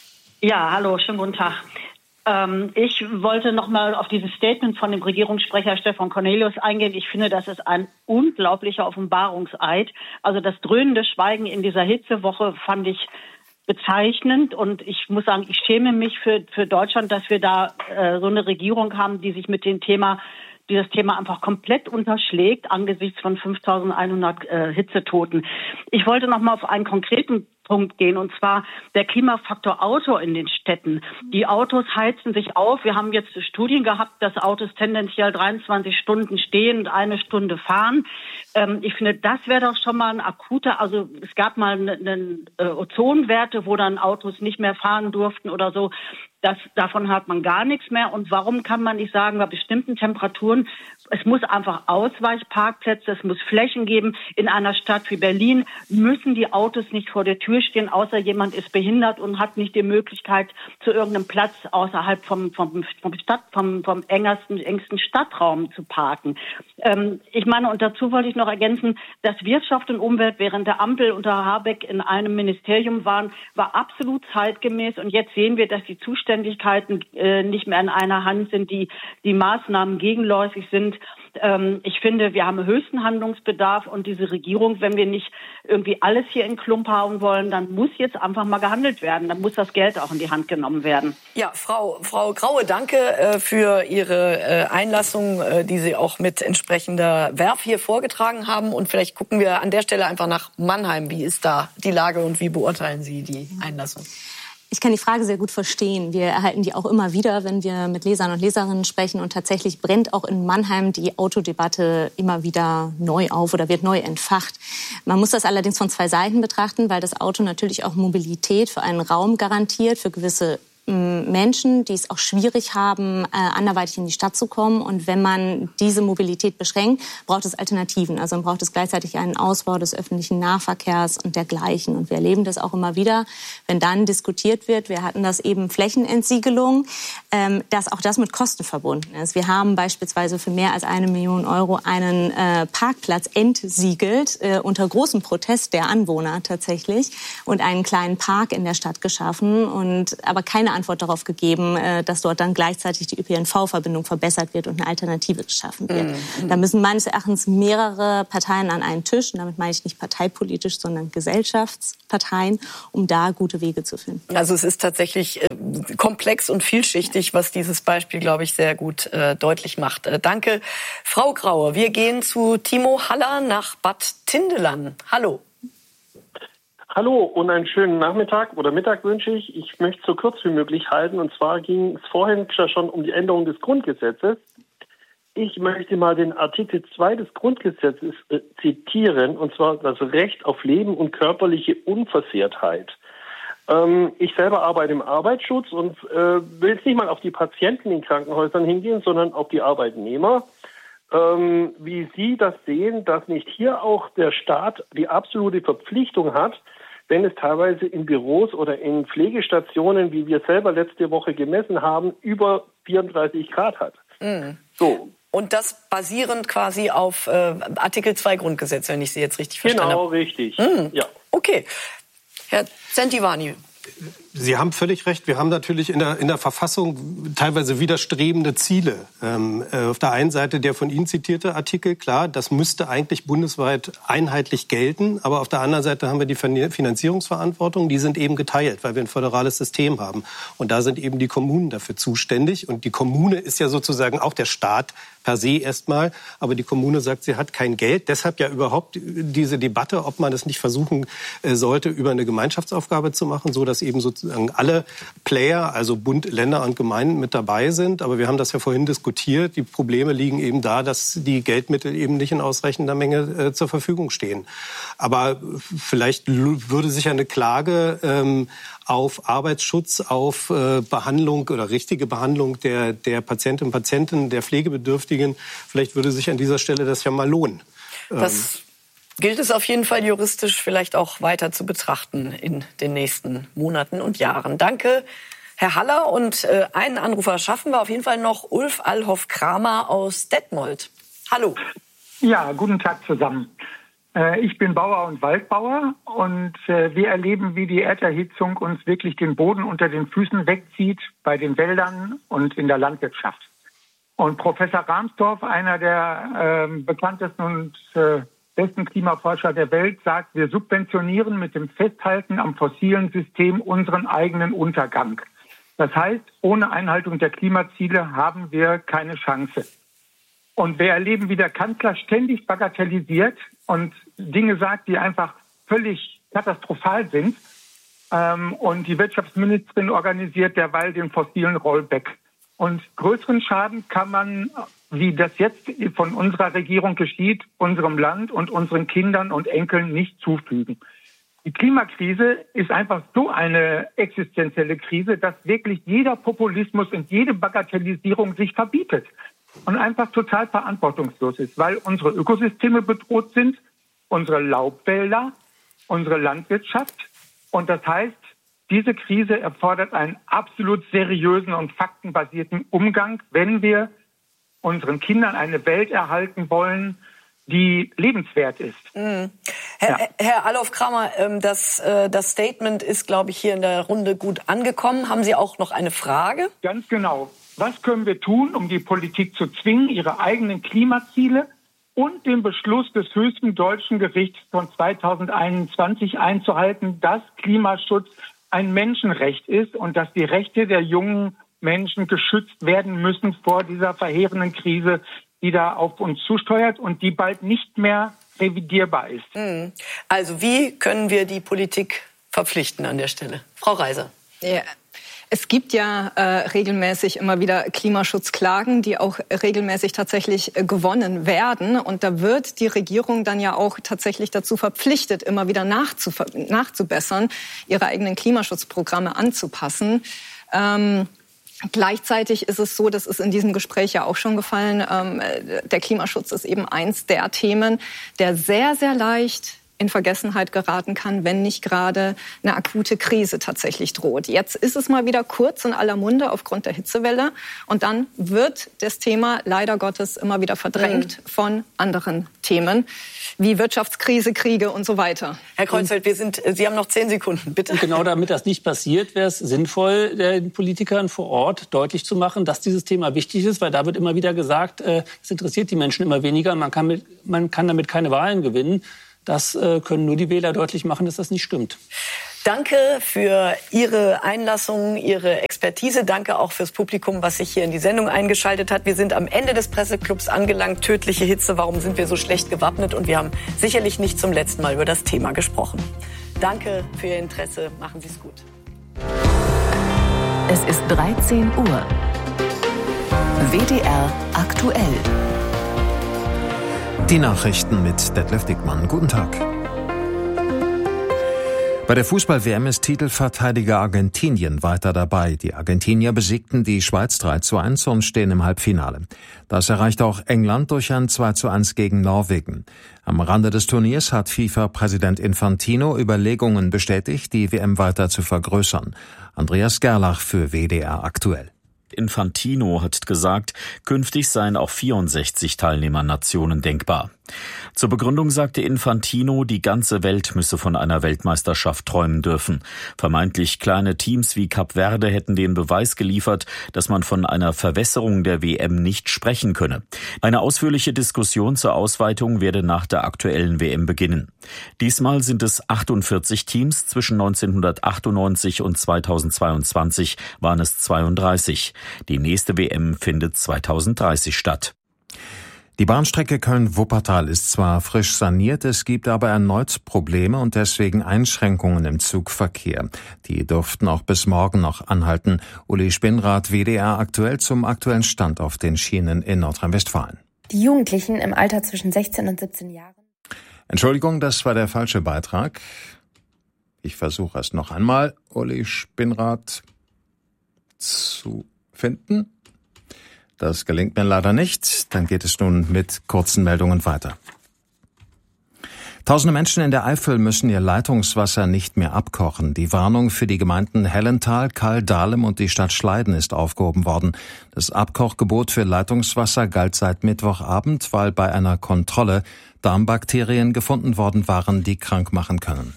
Ja, hallo, schönen guten Tag. Ähm, ich wollte noch mal auf dieses Statement von dem Regierungssprecher Stefan Cornelius eingehen. Ich finde, das ist ein unglaublicher Offenbarungseid. Also das dröhnende Schweigen in dieser Hitzewoche fand ich bezeichnend und ich muss sagen, ich schäme mich für, für Deutschland, dass wir da äh, so eine Regierung haben, die sich mit dem Thema dieses Thema einfach komplett unterschlägt angesichts von fünftausendeinhundert äh, Hitzetoten. Ich wollte noch mal auf einen konkreten Punkt gehen, und zwar der Klimafaktor Auto in den Städten. Die Autos heizen sich auf. Wir haben jetzt Studien gehabt, dass Autos tendenziell dreiundzwanzig Stunden stehen und eine Stunde fahren. Ähm, ich finde, das wäre doch schon mal ein akuter, also es gab mal eine, eine äh, Ozonwerte, wo dann Autos nicht mehr fahren durften oder so. Das, davon hat man gar nichts mehr. Und warum kann man nicht sagen, bei bestimmten Temperaturen, es muss einfach Ausweichparkplätze, es muss Flächen geben. In einer Stadt wie Berlin müssen die Autos nicht vor der Tür stehen, außer jemand ist behindert und hat nicht die Möglichkeit, zu irgendeinem Platz außerhalb vom, vom, vom, Stadt, vom, vom engsten, engsten Stadtraum zu parken. Ähm, ich meine, und dazu wollte ich noch ergänzen, dass Wirtschaft und Umwelt während der Ampel unter Habeck in einem Ministerium waren, war absolut zeitgemäß. Und jetzt sehen wir, dass die Zuständigkeiten äh, nicht mehr in einer Hand sind, die, die Maßnahmen gegenläufig sind. Ähm, ich finde, wir haben höchsten Handlungsbedarf und diese Regierung, wenn wir nicht irgendwie alles hier in Klump hauen wollen, dann muss jetzt einfach mal gehandelt werden. Dann muss das Geld auch in die Hand genommen werden. Ja, Frau, Frau Graue, danke äh, für Ihre äh, Einlassung, äh, die Sie auch mit entsprechender Verve hier vorgetragen haben. Und vielleicht gucken wir an der Stelle einfach nach Mannheim. Wie ist da die Lage und wie beurteilen Sie die Einlassung? Ich kann die Frage sehr gut verstehen. Wir erhalten die auch immer wieder, wenn wir mit Lesern und Leserinnen sprechen. Und tatsächlich brennt auch in Mannheim die Autodebatte immer wieder neu auf oder wird neu entfacht. Man muss das allerdings von zwei Seiten betrachten, weil das Auto natürlich auch Mobilität für einen Raum garantiert, für gewisse Menschen, die es auch schwierig haben, äh, anderweitig in die Stadt zu kommen. Und wenn man diese Mobilität beschränkt, braucht es Alternativen. Also man braucht es gleichzeitig einen Ausbau des öffentlichen Nahverkehrs und dergleichen. Und wir erleben das auch immer wieder, wenn dann diskutiert wird, wir hatten das eben Flächenentsiegelung, ähm, dass auch das mit Kosten verbunden ist. Wir haben beispielsweise für mehr als eine Million Euro einen äh, Parkplatz entsiegelt, äh, unter großem Protest der Anwohner tatsächlich, und einen kleinen Park in der Stadt geschaffen, und aber keine Antwort darauf gegeben, dass dort dann gleichzeitig die Ö P N V-Verbindung verbessert wird und eine Alternative geschaffen wird. Mhm. Da müssen meines Erachtens mehrere Parteien an einen Tisch, und damit meine ich nicht parteipolitisch, sondern Gesellschaftsparteien, um da gute Wege zu finden. Also es ist tatsächlich äh, komplex und vielschichtig, was dieses Beispiel, glaube ich, sehr gut äh, deutlich macht. Äh, danke, Frau Graue. Wir gehen zu Timo Haller nach Bad Tindelan. Hallo. Hallo und einen schönen Nachmittag oder Mittag wünsche ich. Ich möchte es so kurz wie möglich halten. Und zwar ging es vorhin schon um die Änderung des Grundgesetzes. Ich möchte mal den Artikel zwei des Grundgesetzes äh, zitieren, und zwar das Recht auf Leben und körperliche Unversehrtheit. Ähm, ich selber arbeite im Arbeitsschutz und äh, will jetzt nicht mal auf die Patienten in Krankenhäusern hingehen, sondern auf die Arbeitnehmer. Ähm, wie Sie das sehen, dass nicht hier auch der Staat die absolute Verpflichtung hat, wenn es teilweise in Büros oder in Pflegestationen, wie wir selber letzte Woche gemessen haben, über vierunddreißig Grad hat. Mhm. So. Und das basierend quasi auf äh, Artikel zwei Grundgesetz, wenn ich Sie jetzt richtig verstanden habe. Genau, richtig. Mhm. Ja. Okay. Herr Zentivani. Sie haben völlig recht. Wir haben natürlich in der, in der Verfassung teilweise widerstrebende Ziele. Ähm, äh, auf der einen Seite der von Ihnen zitierte Artikel, klar, das müsste eigentlich bundesweit einheitlich gelten. Aber auf der anderen Seite haben wir die Finanzierungsverantwortung. Die sind eben geteilt, weil wir ein föderales System haben. Und da sind eben die Kommunen dafür zuständig. Und die Kommune ist ja sozusagen auch der Staat per se erstmal. Aber die Kommune sagt, sie hat kein Geld. Deshalb ja überhaupt diese Debatte, ob man es nicht versuchen äh, sollte, über eine Gemeinschaftsaufgabe zu machen, so dass eben sozusagen alle Player, also Bund, Länder und Gemeinden mit dabei sind. Aber wir haben das ja vorhin diskutiert. Die Probleme liegen eben da, dass die Geldmittel eben nicht in ausreichender Menge äh, zur Verfügung stehen. Aber vielleicht würde sich eine Klage ähm, auf Arbeitsschutz, auf äh, Behandlung oder richtige Behandlung der, der Patientinnen und Patienten, der Pflegebedürftigen, vielleicht würde sich an dieser Stelle das ja mal lohnen. Das gilt es auf jeden Fall juristisch vielleicht auch weiter zu betrachten in den nächsten Monaten und Jahren. Danke, Herr Haller. Und äh, einen Anrufer schaffen wir auf jeden Fall noch. Ulf Allhoff-Kramer aus Detmold. Hallo. Ja, guten Tag zusammen. Äh, ich bin Bauer und Waldbauer und äh, wir erleben, wie die Erderhitzung uns wirklich den Boden unter den Füßen wegzieht bei den Wäldern und in der Landwirtschaft. Und Professor Rahmstorf, einer der äh, bekanntesten und äh, besten Klimaforscher der Welt, sagt, wir subventionieren mit dem Festhalten am fossilen System unseren eigenen Untergang. Das heißt, ohne Einhaltung der Klimaziele haben wir keine Chance. Und wir erleben, wie der Kanzler ständig bagatellisiert und Dinge sagt, die einfach völlig katastrophal sind. Ähm, und die Wirtschaftsministerin organisiert derweil den fossilen Rollback. Und größeren Schaden kann man, wie das jetzt von unserer Regierung geschieht, unserem Land und unseren Kindern und Enkeln nicht zufügen. Die Klimakrise ist einfach so eine existenzielle Krise, dass wirklich jeder Populismus und jede Bagatellisierung sich verbietet und einfach total verantwortungslos ist, weil unsere Ökosysteme bedroht sind, unsere Laubwälder, unsere Landwirtschaft. Und das heißt, diese Krise erfordert einen absolut seriösen und faktenbasierten Umgang, wenn wir unseren Kindern eine Welt erhalten wollen, die lebenswert ist. Mhm. Herr, ja. Herr Allhoff-Kramer, das, das Statement ist, glaube ich, hier in der Runde gut angekommen. Haben Sie auch noch eine Frage? Ganz genau. Was können wir tun, um die Politik zu zwingen, ihre eigenen Klimaziele und den Beschluss des höchsten deutschen Gerichts von zweitausendeinundzwanzig einzuhalten, dass Klimaschutz ein Menschenrecht ist und dass die Rechte der jungen Menschen geschützt werden müssen vor dieser verheerenden Krise, die da auf uns zusteuert und die bald nicht mehr revidierbar ist. Also wie können wir die Politik verpflichten an der Stelle? Frau Reiser. Ja. Es gibt ja äh, regelmäßig immer wieder Klimaschutzklagen, die auch regelmäßig tatsächlich äh, gewonnen werden. Und da wird die Regierung dann ja auch tatsächlich dazu verpflichtet, immer wieder nachzuf- nachzubessern, ihre eigenen Klimaschutzprogramme anzupassen. Ähm, Gleichzeitig ist es so, das ist in diesem Gespräch ja auch schon gefallen, ähm, der Klimaschutz ist eben eins der Themen, der sehr, sehr leicht in Vergessenheit geraten kann, wenn nicht gerade eine akute Krise tatsächlich droht. Jetzt ist es mal wieder kurz in aller Munde aufgrund der Hitzewelle und dann wird das Thema leider Gottes immer wieder verdrängt mhm. von anderen Themen wie Wirtschaftskrise, Kriege und so weiter. Herr Kreuzfeld, wir sind, Sie haben noch zehn Sekunden, bitte. Und genau damit das nicht passiert, wäre es sinnvoll, den Politikern vor Ort deutlich zu machen, dass dieses Thema wichtig ist, weil da wird immer wieder gesagt, es interessiert die Menschen immer weniger, man kann, mit, man kann damit keine Wahlen gewinnen. Das äh, können nur die Wähler deutlich machen, dass das nicht stimmt. Danke für Ihre Einlassung, Ihre Expertise. Danke auch fürs Publikum, was sich hier in die Sendung eingeschaltet hat. Wir sind am Ende des Presseclubs angelangt. Tödliche Hitze, warum sind wir so schlecht gewappnet? Und wir haben sicherlich nicht zum letzten Mal über das Thema gesprochen. Danke für Ihr Interesse. Machen Sie es gut. Es ist dreizehn Uhr. W D R aktuell. Die Nachrichten mit Detlef Dickmann. Guten Tag. Bei der Fußball-W M ist Titelverteidiger Argentinien weiter dabei. Die Argentinier besiegten die Schweiz drei zu eins und stehen im Halbfinale. Das erreichte auch England durch ein zwei zu eins gegen Norwegen. Am Rande des Turniers hat FIFA-Präsident Infantino Überlegungen bestätigt, die W M weiter zu vergrößern. Andreas Gerlach für W D R aktuell. Infantino hat gesagt, künftig seien auch vierundsechzig Teilnehmernationen denkbar. Zur Begründung sagte Infantino, die ganze Welt müsse von einer Weltmeisterschaft träumen dürfen. Vermeintlich kleine Teams wie Kap Verde hätten den Beweis geliefert, dass man von einer Verwässerung der W M nicht sprechen könne. Eine ausführliche Diskussion zur Ausweitung werde nach der aktuellen W M beginnen. Diesmal sind es achtundvierzig Teams, zwischen neunzehnhundertachtundneunzig und zweitausendzweiundzwanzig waren es zweiunddreißig. Die nächste W M findet zweitausenddreißig statt. Die Bahnstrecke Köln-Wuppertal ist zwar frisch saniert, es gibt aber erneut Probleme und deswegen Einschränkungen im Zugverkehr. Die dürften auch bis morgen noch anhalten. Uli Spinnrath, W D R aktuell zum aktuellen Stand auf den Schienen in Nordrhein-Westfalen. Die Jugendlichen im Alter zwischen sechzehn und siebzehn Jahren. Entschuldigung, das war der falsche Beitrag. Ich versuche es noch einmal. Uli Spinnrath zu finden. Das gelingt mir leider nicht. Dann geht es nun mit kurzen Meldungen weiter. Tausende Menschen in der Eifel müssen ihr Leitungswasser nicht mehr abkochen. Die Warnung für die Gemeinden Hellental, Kall, Dahlem und die Stadt Schleiden ist aufgehoben worden. Das Abkochgebot für Leitungswasser galt seit Mittwochabend, weil bei einer Kontrolle Darmbakterien gefunden worden waren, die krank machen können.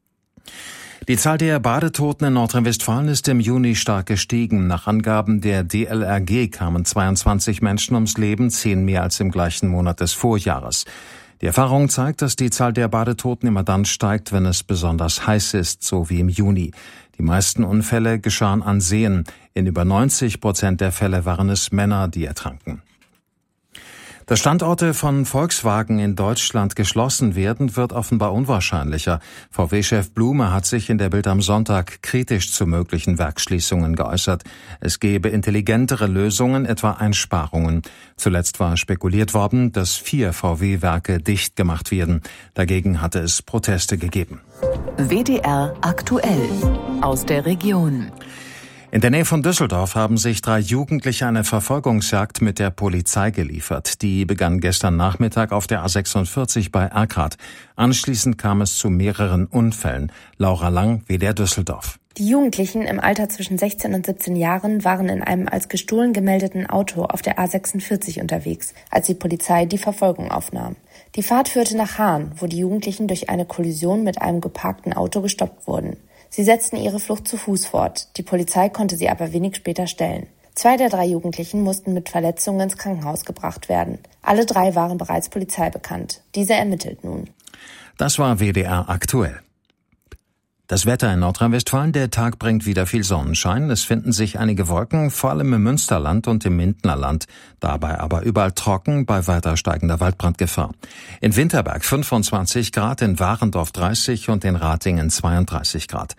Die Zahl der Badetoten in Nordrhein-Westfalen ist im Juni stark gestiegen. Nach Angaben der D L R G kamen zweiundzwanzig Menschen ums Leben, zehn mehr als im gleichen Monat des Vorjahres. Die Erfahrung zeigt, dass die Zahl der Badetoten immer dann steigt, wenn es besonders heiß ist, so wie im Juni. Die meisten Unfälle geschahen an Seen. In über neunzig Prozent der Fälle waren es Männer, die ertranken. Dass Standorte von Volkswagen in Deutschland geschlossen werden, wird offenbar unwahrscheinlicher. V W-Chef Blume hat sich in der Bild am Sonntag kritisch zu möglichen Werksschließungen geäußert. Es gebe intelligentere Lösungen, etwa Einsparungen. Zuletzt war spekuliert worden, dass vier V W-Werke dicht gemacht werden. Dagegen hatte es Proteste gegeben. W D R aktuell aus der Region. In der Nähe von Düsseldorf haben sich drei Jugendliche eine Verfolgungsjagd mit der Polizei geliefert. Die begann gestern Nachmittag auf der A sechsundvierzig bei Erkrath. Anschließend kam es zu mehreren Unfällen. Laura Lang, W D R Düsseldorf. Die Jugendlichen im Alter zwischen sechzehn und siebzehn Jahren waren in einem als gestohlen gemeldeten Auto auf der A sechsundvierzig unterwegs, als die Polizei die Verfolgung aufnahm. Die Fahrt führte nach Hahn, wo die Jugendlichen durch eine Kollision mit einem geparkten Auto gestoppt wurden. Sie setzten ihre Flucht zu Fuß fort. Die Polizei konnte sie aber wenig später stellen. Zwei der drei Jugendlichen mussten mit Verletzungen ins Krankenhaus gebracht werden. Alle drei waren bereits Polizei bekannt. Diese ermittelt nun. Das war W D R aktuell. Das Wetter in Nordrhein-Westfalen, der Tag bringt wieder viel Sonnenschein. Es finden sich einige Wolken, vor allem im Münsterland und im Mindenerland. Dabei aber überall trocken, bei weiter steigender Waldbrandgefahr. In Winterberg fünfundzwanzig Grad, in Warendorf dreißig und in Ratingen zweiunddreißig Grad.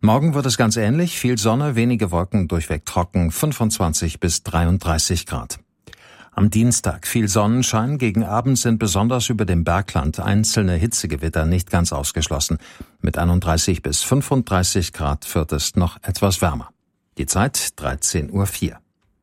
Morgen wird es ganz ähnlich, viel Sonne, wenige Wolken, durchweg trocken, fünfundzwanzig bis dreiunddreißig Grad. Am Dienstag viel Sonnenschein, gegen Abend sind besonders über dem Bergland einzelne Hitzegewitter nicht ganz ausgeschlossen. Mit einunddreißig bis fünfunddreißig Grad wird es noch etwas wärmer. Die Zeit dreizehn Uhr vier.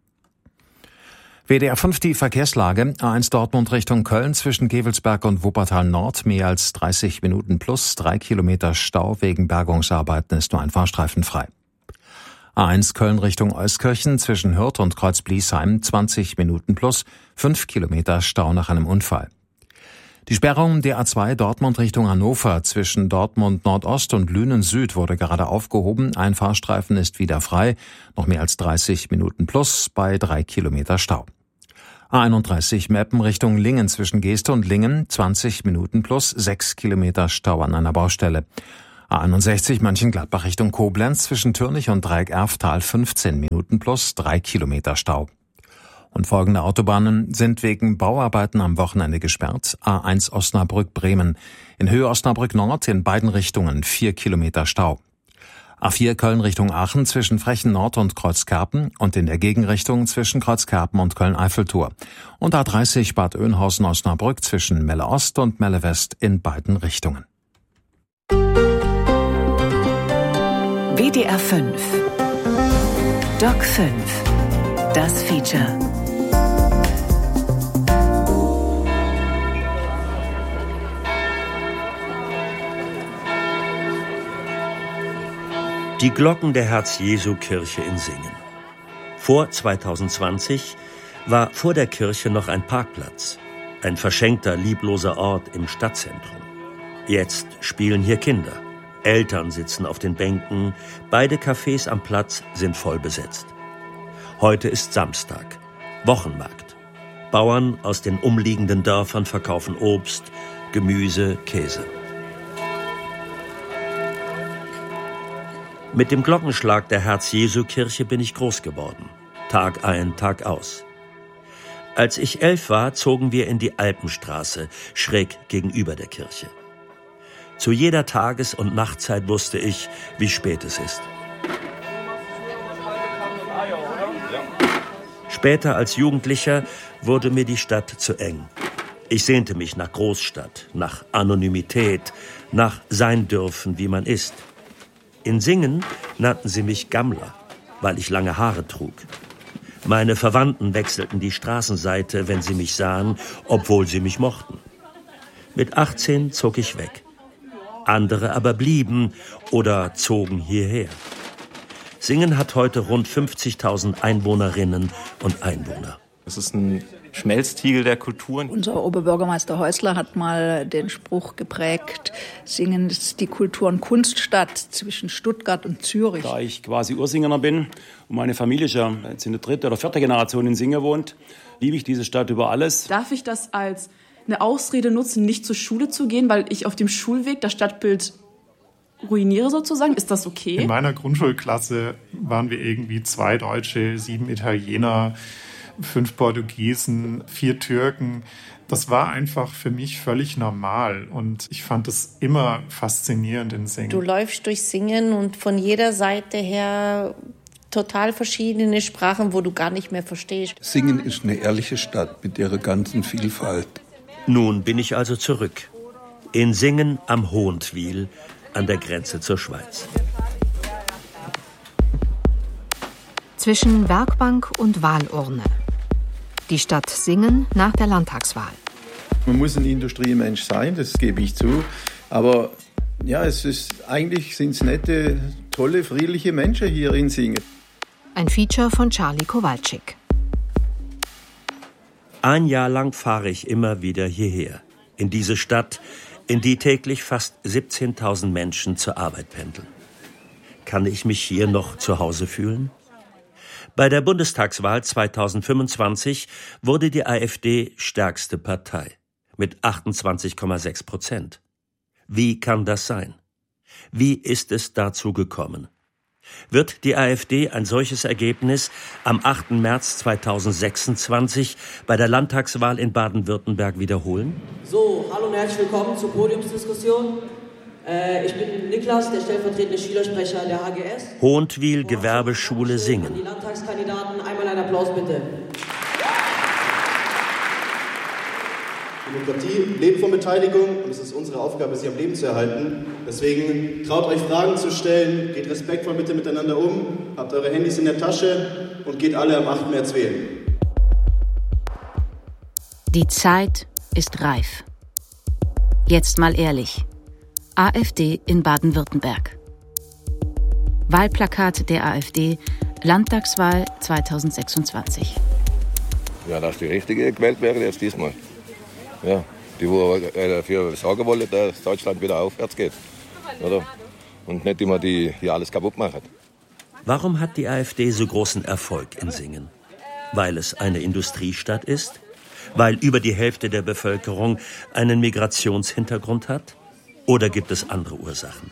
W D R fünf die Verkehrslage. A eins Dortmund Richtung Köln zwischen Gevelsberg und Wuppertal Nord mehr als dreißig Minuten plus, drei Kilometer Stau wegen Bergungsarbeiten ist nur ein Fahrstreifen frei. A eins Köln Richtung Euskirchen zwischen Hürth und Kreuzbliesheim zwanzig Minuten plus, fünf Kilometer Stau nach einem Unfall. Die Sperrung der A zwei Dortmund Richtung Hannover zwischen Dortmund Nordost und Lünen Süd wurde gerade aufgehoben. Ein Fahrstreifen ist wieder frei, noch mehr als dreißig Minuten plus bei drei Kilometer Stau. A einunddreißig Meppen Richtung Lingen zwischen Geeste und Lingen, zwanzig Minuten plus, sechs Kilometer Stau an einer Baustelle. A einundsechzig Mönchengladbach Richtung Koblenz zwischen Türnich und Dreieck-Erftal, fünfzehn Minuten plus, drei Kilometer Stau. Und folgende Autobahnen sind wegen Bauarbeiten am Wochenende gesperrt. A eins Osnabrück-Bremen. In Höhe Osnabrück Nord in beiden Richtungen vier Kilometer Stau. A vier Köln Richtung Aachen zwischen Frechen Nord und Kreuzkerpen und in der Gegenrichtung zwischen Kreuzkerpen und Köln-Eiffeltor. Und A dreißig Bad Oeynhausen-Osnabrück zwischen Melle Ost und Melle West in beiden Richtungen. W D R fünf. Doc fünf. Das Feature. Die Glocken der Herz-Jesu-Kirche in Singen. Vor zweitausendzwanzig war vor der Kirche noch ein Parkplatz, ein verschenkter, liebloser Ort im Stadtzentrum. Jetzt spielen hier Kinder. Eltern sitzen auf den Bänken, beide Cafés am Platz sind voll besetzt. Heute ist Samstag, Wochenmarkt. Bauern aus den umliegenden Dörfern verkaufen Obst, Gemüse, Käse. Mit dem Glockenschlag der Herz-Jesu-Kirche bin ich groß geworden. Tag ein, Tag aus. Als ich elf war, zogen wir in die Alpenstraße, schräg gegenüber der Kirche. Zu jeder Tages- und Nachtzeit wusste ich, wie spät es ist. Später als Jugendlicher wurde mir die Stadt zu eng. Ich sehnte mich nach Großstadt, nach Anonymität, nach sein dürfen, wie man ist. In Singen nannten sie mich Gammler, weil ich lange Haare trug. Meine Verwandten wechselten die Straßenseite, wenn sie mich sahen, obwohl sie mich mochten. Mit achtzehn zog ich weg. Andere aber blieben oder zogen hierher. Singen hat heute rund fünfzigtausend Einwohnerinnen und Einwohner. Es ist ein Schmelztiegel der Kulturen. Unser Oberbürgermeister Häusler hat mal den Spruch geprägt, Singen ist die Kultur- und Kunststadt zwischen Stuttgart und Zürich. Da ich quasi Ursingener bin und meine Familie schon jetzt in der dritten oder vierten Generation in Singen wohnt, liebe ich diese Stadt über alles. Darf ich das als eine Ausrede nutzen, nicht zur Schule zu gehen, weil ich auf dem Schulweg das Stadtbild ruiniere sozusagen? Ist das okay? In meiner Grundschulklasse waren wir irgendwie zwei Deutsche, sieben Italiener, fünf Portugiesen, vier Türken. Das war einfach für mich völlig normal und ich fand es immer faszinierend in Singen. Du läufst durch Singen und von jeder Seite her total verschiedene Sprachen, wo du gar nicht mehr verstehst. Singen ist eine ehrliche Stadt mit ihrer ganzen Vielfalt. Nun bin ich also zurück. In Singen am Hohentwiel an der Grenze zur Schweiz. Zwischen Werkbank und Wahlurne. Die Stadt Singen nach der Landtagswahl. Man muss ein Industriemensch sein, das gebe ich zu. Aber ja, es ist, eigentlich sind es nette, tolle, friedliche Menschen hier in Singen. Ein Feature von Charlie Kowalczyk. Ein Jahr lang fahre ich immer wieder hierher, in diese Stadt, in die täglich fast siebzehntausend Menschen zur Arbeit pendeln. Kann ich mich hier noch zu Hause fühlen? Bei der Bundestagswahl zweitausendfünfundzwanzig wurde die AfD stärkste Partei mit achtundzwanzig Komma sechs Prozent. Wie kann das sein? Wie ist es dazu gekommen? Wird die AfD ein solches Ergebnis am achten März zweitausendsechsundzwanzig bei der Landtagswahl in Baden-Württemberg wiederholen? So, hallo und herzlich willkommen zur Podiumsdiskussion. Äh, ich bin Niklas, der stellvertretende Schülersprecher der H G S. Hohntwil Gewerbeschule Singen. Die Landtagskandidaten, einmal einen Applaus bitte. Demokratie lebt von Beteiligung und es ist unsere Aufgabe, sie am Leben zu erhalten. Deswegen traut euch Fragen zu stellen, geht respektvoll bitte miteinander um, habt eure Handys in der Tasche und geht alle am achten März wählen. Die Zeit ist reif. Jetzt mal ehrlich. AfD in Baden-Württemberg. Wahlplakat der AfD, Landtagswahl zweitausendsechsundzwanzig. Ja, dass die Richtige gewählt wäre jetzt diesmal. Ja, die, die dafür sorgen wollen, dass Deutschland wieder aufwärts geht. Oder? Und nicht immer die hier alles kaputt machen. Warum hat die AfD so großen Erfolg in Singen? Weil es eine Industriestadt ist? Weil über die Hälfte der Bevölkerung einen Migrationshintergrund hat? Oder gibt es andere Ursachen?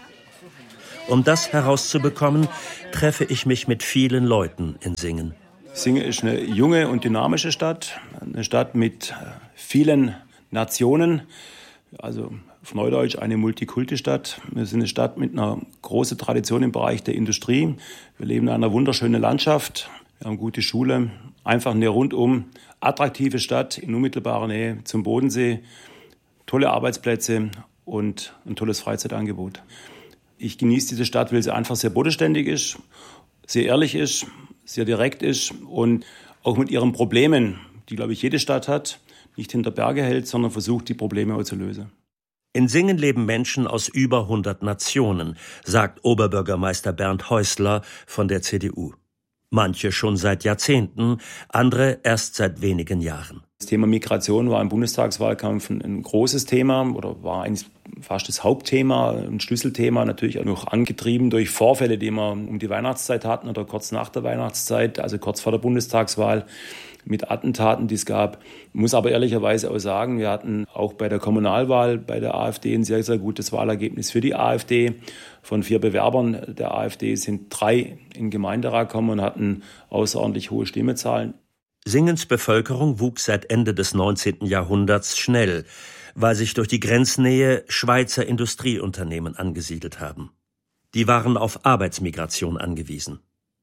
Um das herauszubekommen, treffe ich mich mit vielen Leuten in Singen. Singen ist eine junge und dynamische Stadt, eine Stadt mit vielen Nationen, also auf Neudeutsch eine Multikulti-Stadt. Wir sind eine Stadt mit einer großen Tradition im Bereich der Industrie. Wir leben in einer wunderschönen Landschaft, wir haben gute Schule, einfach eine rundum attraktive Stadt in unmittelbarer Nähe zum Bodensee, tolle Arbeitsplätze und ein tolles Freizeitangebot. Ich genieße diese Stadt, weil sie einfach sehr bodenständig ist, sehr ehrlich ist, sehr direkt ist und auch mit ihren Problemen, die, glaube ich, jede Stadt hat, nicht hinter Berge hält, sondern versucht, die Probleme auch zu lösen. In Singen leben Menschen aus über hundert Nationen, sagt Oberbürgermeister Bernd Häusler von der C D U. Manche schon seit Jahrzehnten, andere erst seit wenigen Jahren. Das Thema Migration war im Bundestagswahlkampf ein, ein großes Thema oder war eigentlich fast das Hauptthema, ein Schlüsselthema, natürlich auch noch angetrieben durch Vorfälle, die wir um die Weihnachtszeit hatten oder kurz nach der Weihnachtszeit, also kurz vor der Bundestagswahl, mit Attentaten, die es gab. Ich muss aber ehrlicherweise auch sagen, wir hatten auch bei der Kommunalwahl bei der AfD ein sehr, sehr gutes Wahlergebnis für die AfD. Von vier Bewerbern der AfD sind drei in den Gemeinderat gekommen und hatten außerordentlich hohe Stimmezahlen. Singens Bevölkerung wuchs seit Ende des neunzehnten Jahrhunderts schnell, weil sich durch die Grenznähe Schweizer Industrieunternehmen angesiedelt haben. Die waren auf Arbeitsmigration angewiesen.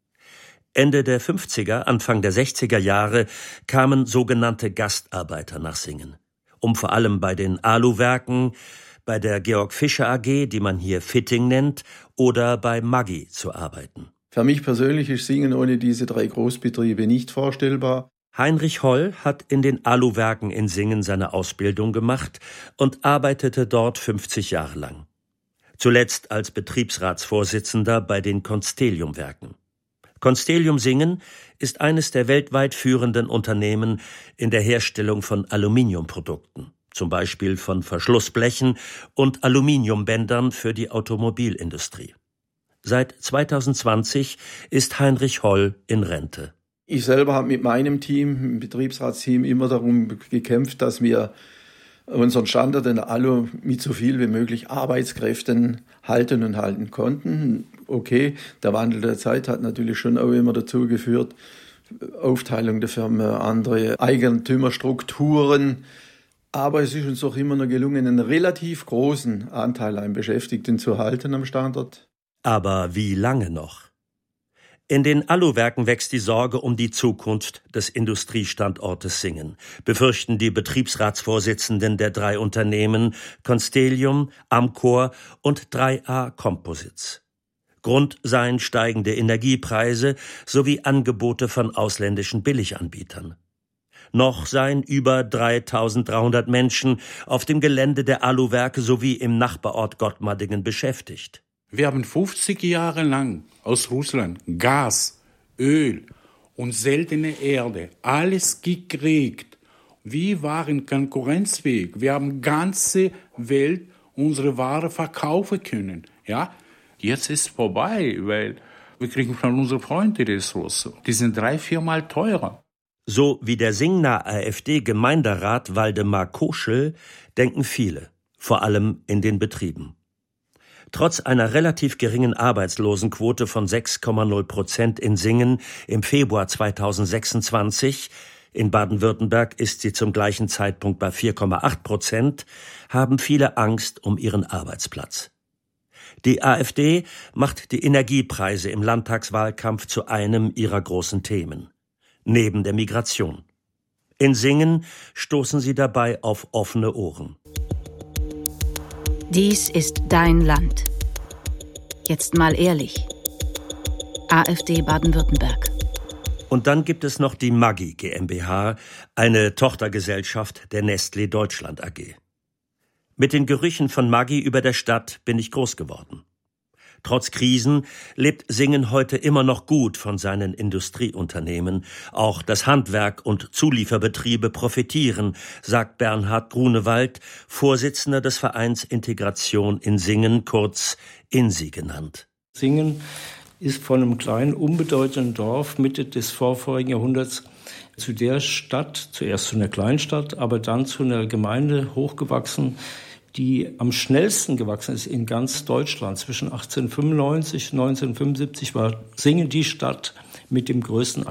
Ende der fünfziger, Anfang der sechziger Jahre kamen sogenannte Gastarbeiter nach Singen, um vor allem bei den Aluwerken, bei der Georg Fischer A G, die man hier Fitting nennt, oder bei Maggi zu arbeiten. Für mich persönlich ist Singen ohne diese drei Großbetriebe nicht vorstellbar. Heinrich Holl hat in den Aluwerken in Singen seine Ausbildung gemacht und arbeitete dort fünfzig Jahre lang. Zuletzt als Betriebsratsvorsitzender bei den Constellium-Werken. Constellium Singen ist eines der weltweit führenden Unternehmen in der Herstellung von Aluminiumprodukten, zum Beispiel von Verschlussblechen und Aluminiumbändern für die Automobilindustrie. Seit zweitausendzwanzig ist Heinrich Holl in Rente. Ich selber habe mit meinem Team, im Betriebsratsteam, immer darum gekämpft, dass wir unseren Standard in der Alu mit so viel wie möglich Arbeitskräften halten und halten konnten. Okay, der Wandel der Zeit hat natürlich schon auch immer dazu geführt, Aufteilung der Firma, andere Eigentümerstrukturen. Aber es ist uns auch immer noch gelungen, einen relativ großen Anteil an Beschäftigten zu halten am Standort. Aber wie lange noch? In den Aluwerken wächst die Sorge um die Zukunft des Industriestandortes Singen, befürchten die Betriebsratsvorsitzenden der drei Unternehmen Constellium, Amcor und drei A Composites. Grund seien steigende Energiepreise sowie Angebote von ausländischen Billiganbietern. Noch seien über dreitausenddreihundert Menschen auf dem Gelände der Aluwerke sowie im Nachbarort Gottmadingen beschäftigt. Wir haben fünfzig Jahre lang aus Russland Gas, Öl und seltene Erde, alles gekriegt. Wir waren konkurrenzfähig. Wir haben ganze Welt unsere Ware verkaufen können. Ja, jetzt ist es vorbei, weil wir kriegen von unseren Freunden die Ressourcen. Die sind drei, viermal teurer. So wie der Singner AfD-Gemeinderat Waldemar Koschel denken viele, vor allem in den Betrieben. Trotz einer relativ geringen Arbeitslosenquote von sechs Komma null Prozent in Singen im Februar zweitausendsechsundzwanzig, in Baden-Württemberg ist sie zum gleichen Zeitpunkt bei vier Komma acht Prozent, haben viele Angst um ihren Arbeitsplatz. Die AfD macht die Energiepreise im Landtagswahlkampf zu einem ihrer großen Themen, neben der Migration. In Singen stoßen sie dabei auf offene Ohren. Dies ist dein Land. Jetzt mal ehrlich. AfD Baden-Württemberg. Und dann gibt es noch die Maggi GmbH, eine Tochtergesellschaft der Nestlé Deutschland A G. Mit den Gerüchen von Maggi über der Stadt bin ich groß geworden. Trotz Krisen lebt Singen heute immer noch gut von seinen Industrieunternehmen. Auch das Handwerk und Zulieferbetriebe profitieren, sagt Bernhard Grunewald, Vorsitzender des Vereins Integration in Singen, kurz INSI genannt. Singen ist von einem kleinen, unbedeutenden Dorf Mitte des vorvorigen Jahrhunderts zu der Stadt, zuerst zu einer Kleinstadt, aber dann zu einer Gemeinde hochgewachsen, die am schnellsten gewachsen ist in ganz Deutschland. Zwischen achtzehnhundertfünfundneunzig und neunzehnhundertfünfundsiebzig war Singen die Stadt mit dem größten